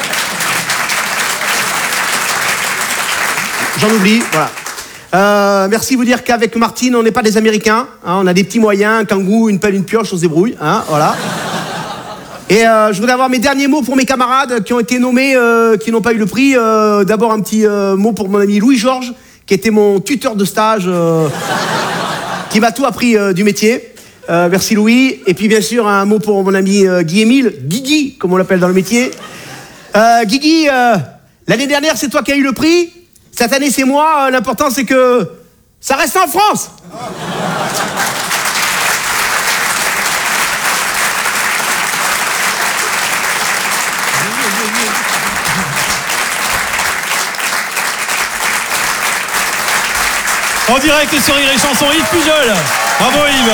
J'en oublie, voilà. Euh, merci de vous dire qu'avec Martine, on n'est pas des Américains. Hein, on a des petits moyens, un kangou, une pelle, une pioche, on se débrouille. Hein, voilà. Et euh, je voudrais avoir mes derniers mots pour mes camarades qui ont été nommés, euh, qui n'ont pas eu le prix. Euh, D'abord un petit euh, mot pour mon ami Louis-Georges, qui était mon tuteur de stage, euh, qui m'a tout appris euh, du métier. Euh, merci Louis. Et puis bien sûr un mot pour mon ami euh, Guy-Émile, Guigui, comme on l'appelle dans le métier. Euh, Guigui, euh, l'année dernière c'est toi qui as eu le prix. Cette année c'est moi. L'important c'est que ça reste en France. En direct sur Rire et Chanson, Yves Pujol. Bravo Yves.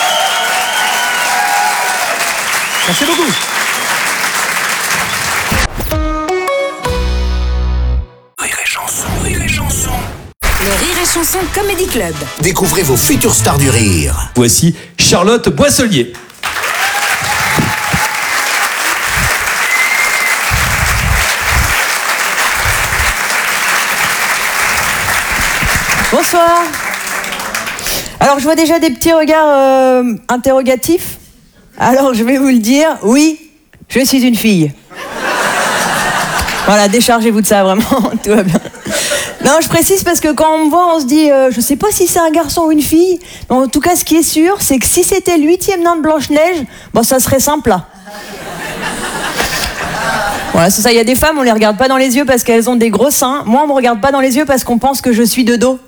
Merci beaucoup. Rire et Chanson, Rire et Chanson. Le Rire et Chanson Comedy Club. Découvrez vos futures stars du rire. Voici Charlotte Boisselier. Bonsoir. Alors je vois déjà des petits regards euh, interrogatifs. Alors je vais vous le dire, oui, je suis une fille. Voilà, déchargez-vous de ça, vraiment, tout va bien. Non, je précise parce que quand on me voit, on se dit, euh, je sais pas si c'est un garçon ou une fille, mais en tout cas, ce qui est sûr, c'est que si c'était le huitième nain de Blanche-Neige, bon, ça serait simple là. Voilà, c'est ça, il y a des femmes, on les regarde pas dans les yeux parce qu'elles ont des gros seins. Moi, on me regarde pas dans les yeux parce qu'on pense que je suis de dos.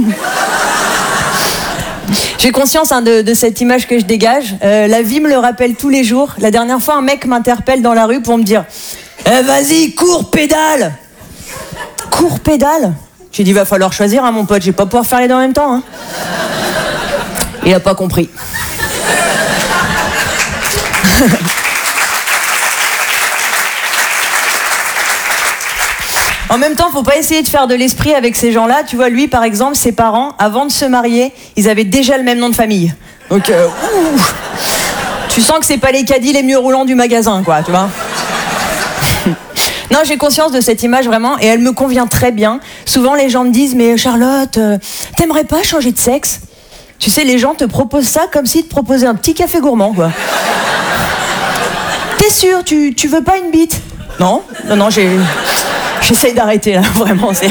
J'ai conscience hein, de, de cette image que je dégage. Euh, la vie me le rappelle tous les jours. La dernière fois, un mec m'interpelle dans la rue pour me dire eh, « Vas-y, cours, pédale !» Cours, pédale ? J'ai dit « Va falloir choisir, hein, mon pote, je vais pas pouvoir faire les deux en même temps. Hein. » Il a pas compris. En même temps, faut pas essayer de faire de l'esprit avec ces gens-là. Tu vois, lui, par exemple, ses parents, avant de se marier, ils avaient déjà le même nom de famille. Donc, euh, ouh, tu sens que c'est pas les caddies les mieux roulants du magasin, quoi, tu vois. Non, j'ai conscience de cette image vraiment, et elle me convient très bien. Souvent, les gens me disent, mais Charlotte, euh, t'aimerais pas changer de sexe ? Tu sais, les gens te proposent ça comme s'ils te proposaient un petit café gourmand, quoi. T'es sûr, tu, tu veux pas une bite? Non, non, non, j'ai, j'essaye d'arrêter là, vraiment. C'est...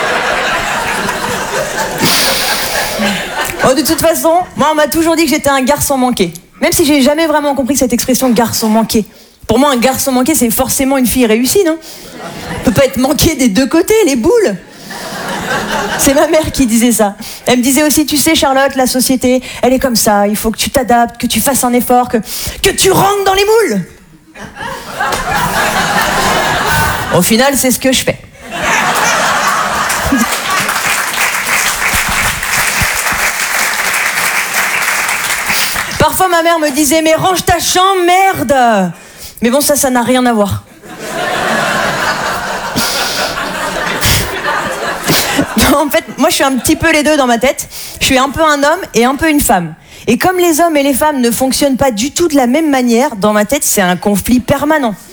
Bon, de toute façon, moi on m'a toujours dit que j'étais un garçon manqué. Même si j'ai jamais vraiment compris cette expression garçon manqué. Pour moi, un garçon manqué, c'est forcément une fille réussie, non? On peut pas être manqué des deux côtés, les boules. C'est ma mère qui disait ça. Elle me disait aussi, tu sais Charlotte, la société, elle est comme ça, il faut que tu t'adaptes, que tu fasses un effort, que, que tu rentres dans les moules. Au final, c'est ce que je fais. Parfois, ma mère me disait, mais range ta chambre, merde. Mais bon, ça, ça n'a rien à voir. Non, en fait, moi, je suis un petit peu les deux dans ma tête. Je suis un peu un homme et un peu une femme. Et comme les hommes et les femmes ne fonctionnent pas du tout de la même manière, dans ma tête, c'est un conflit permanent.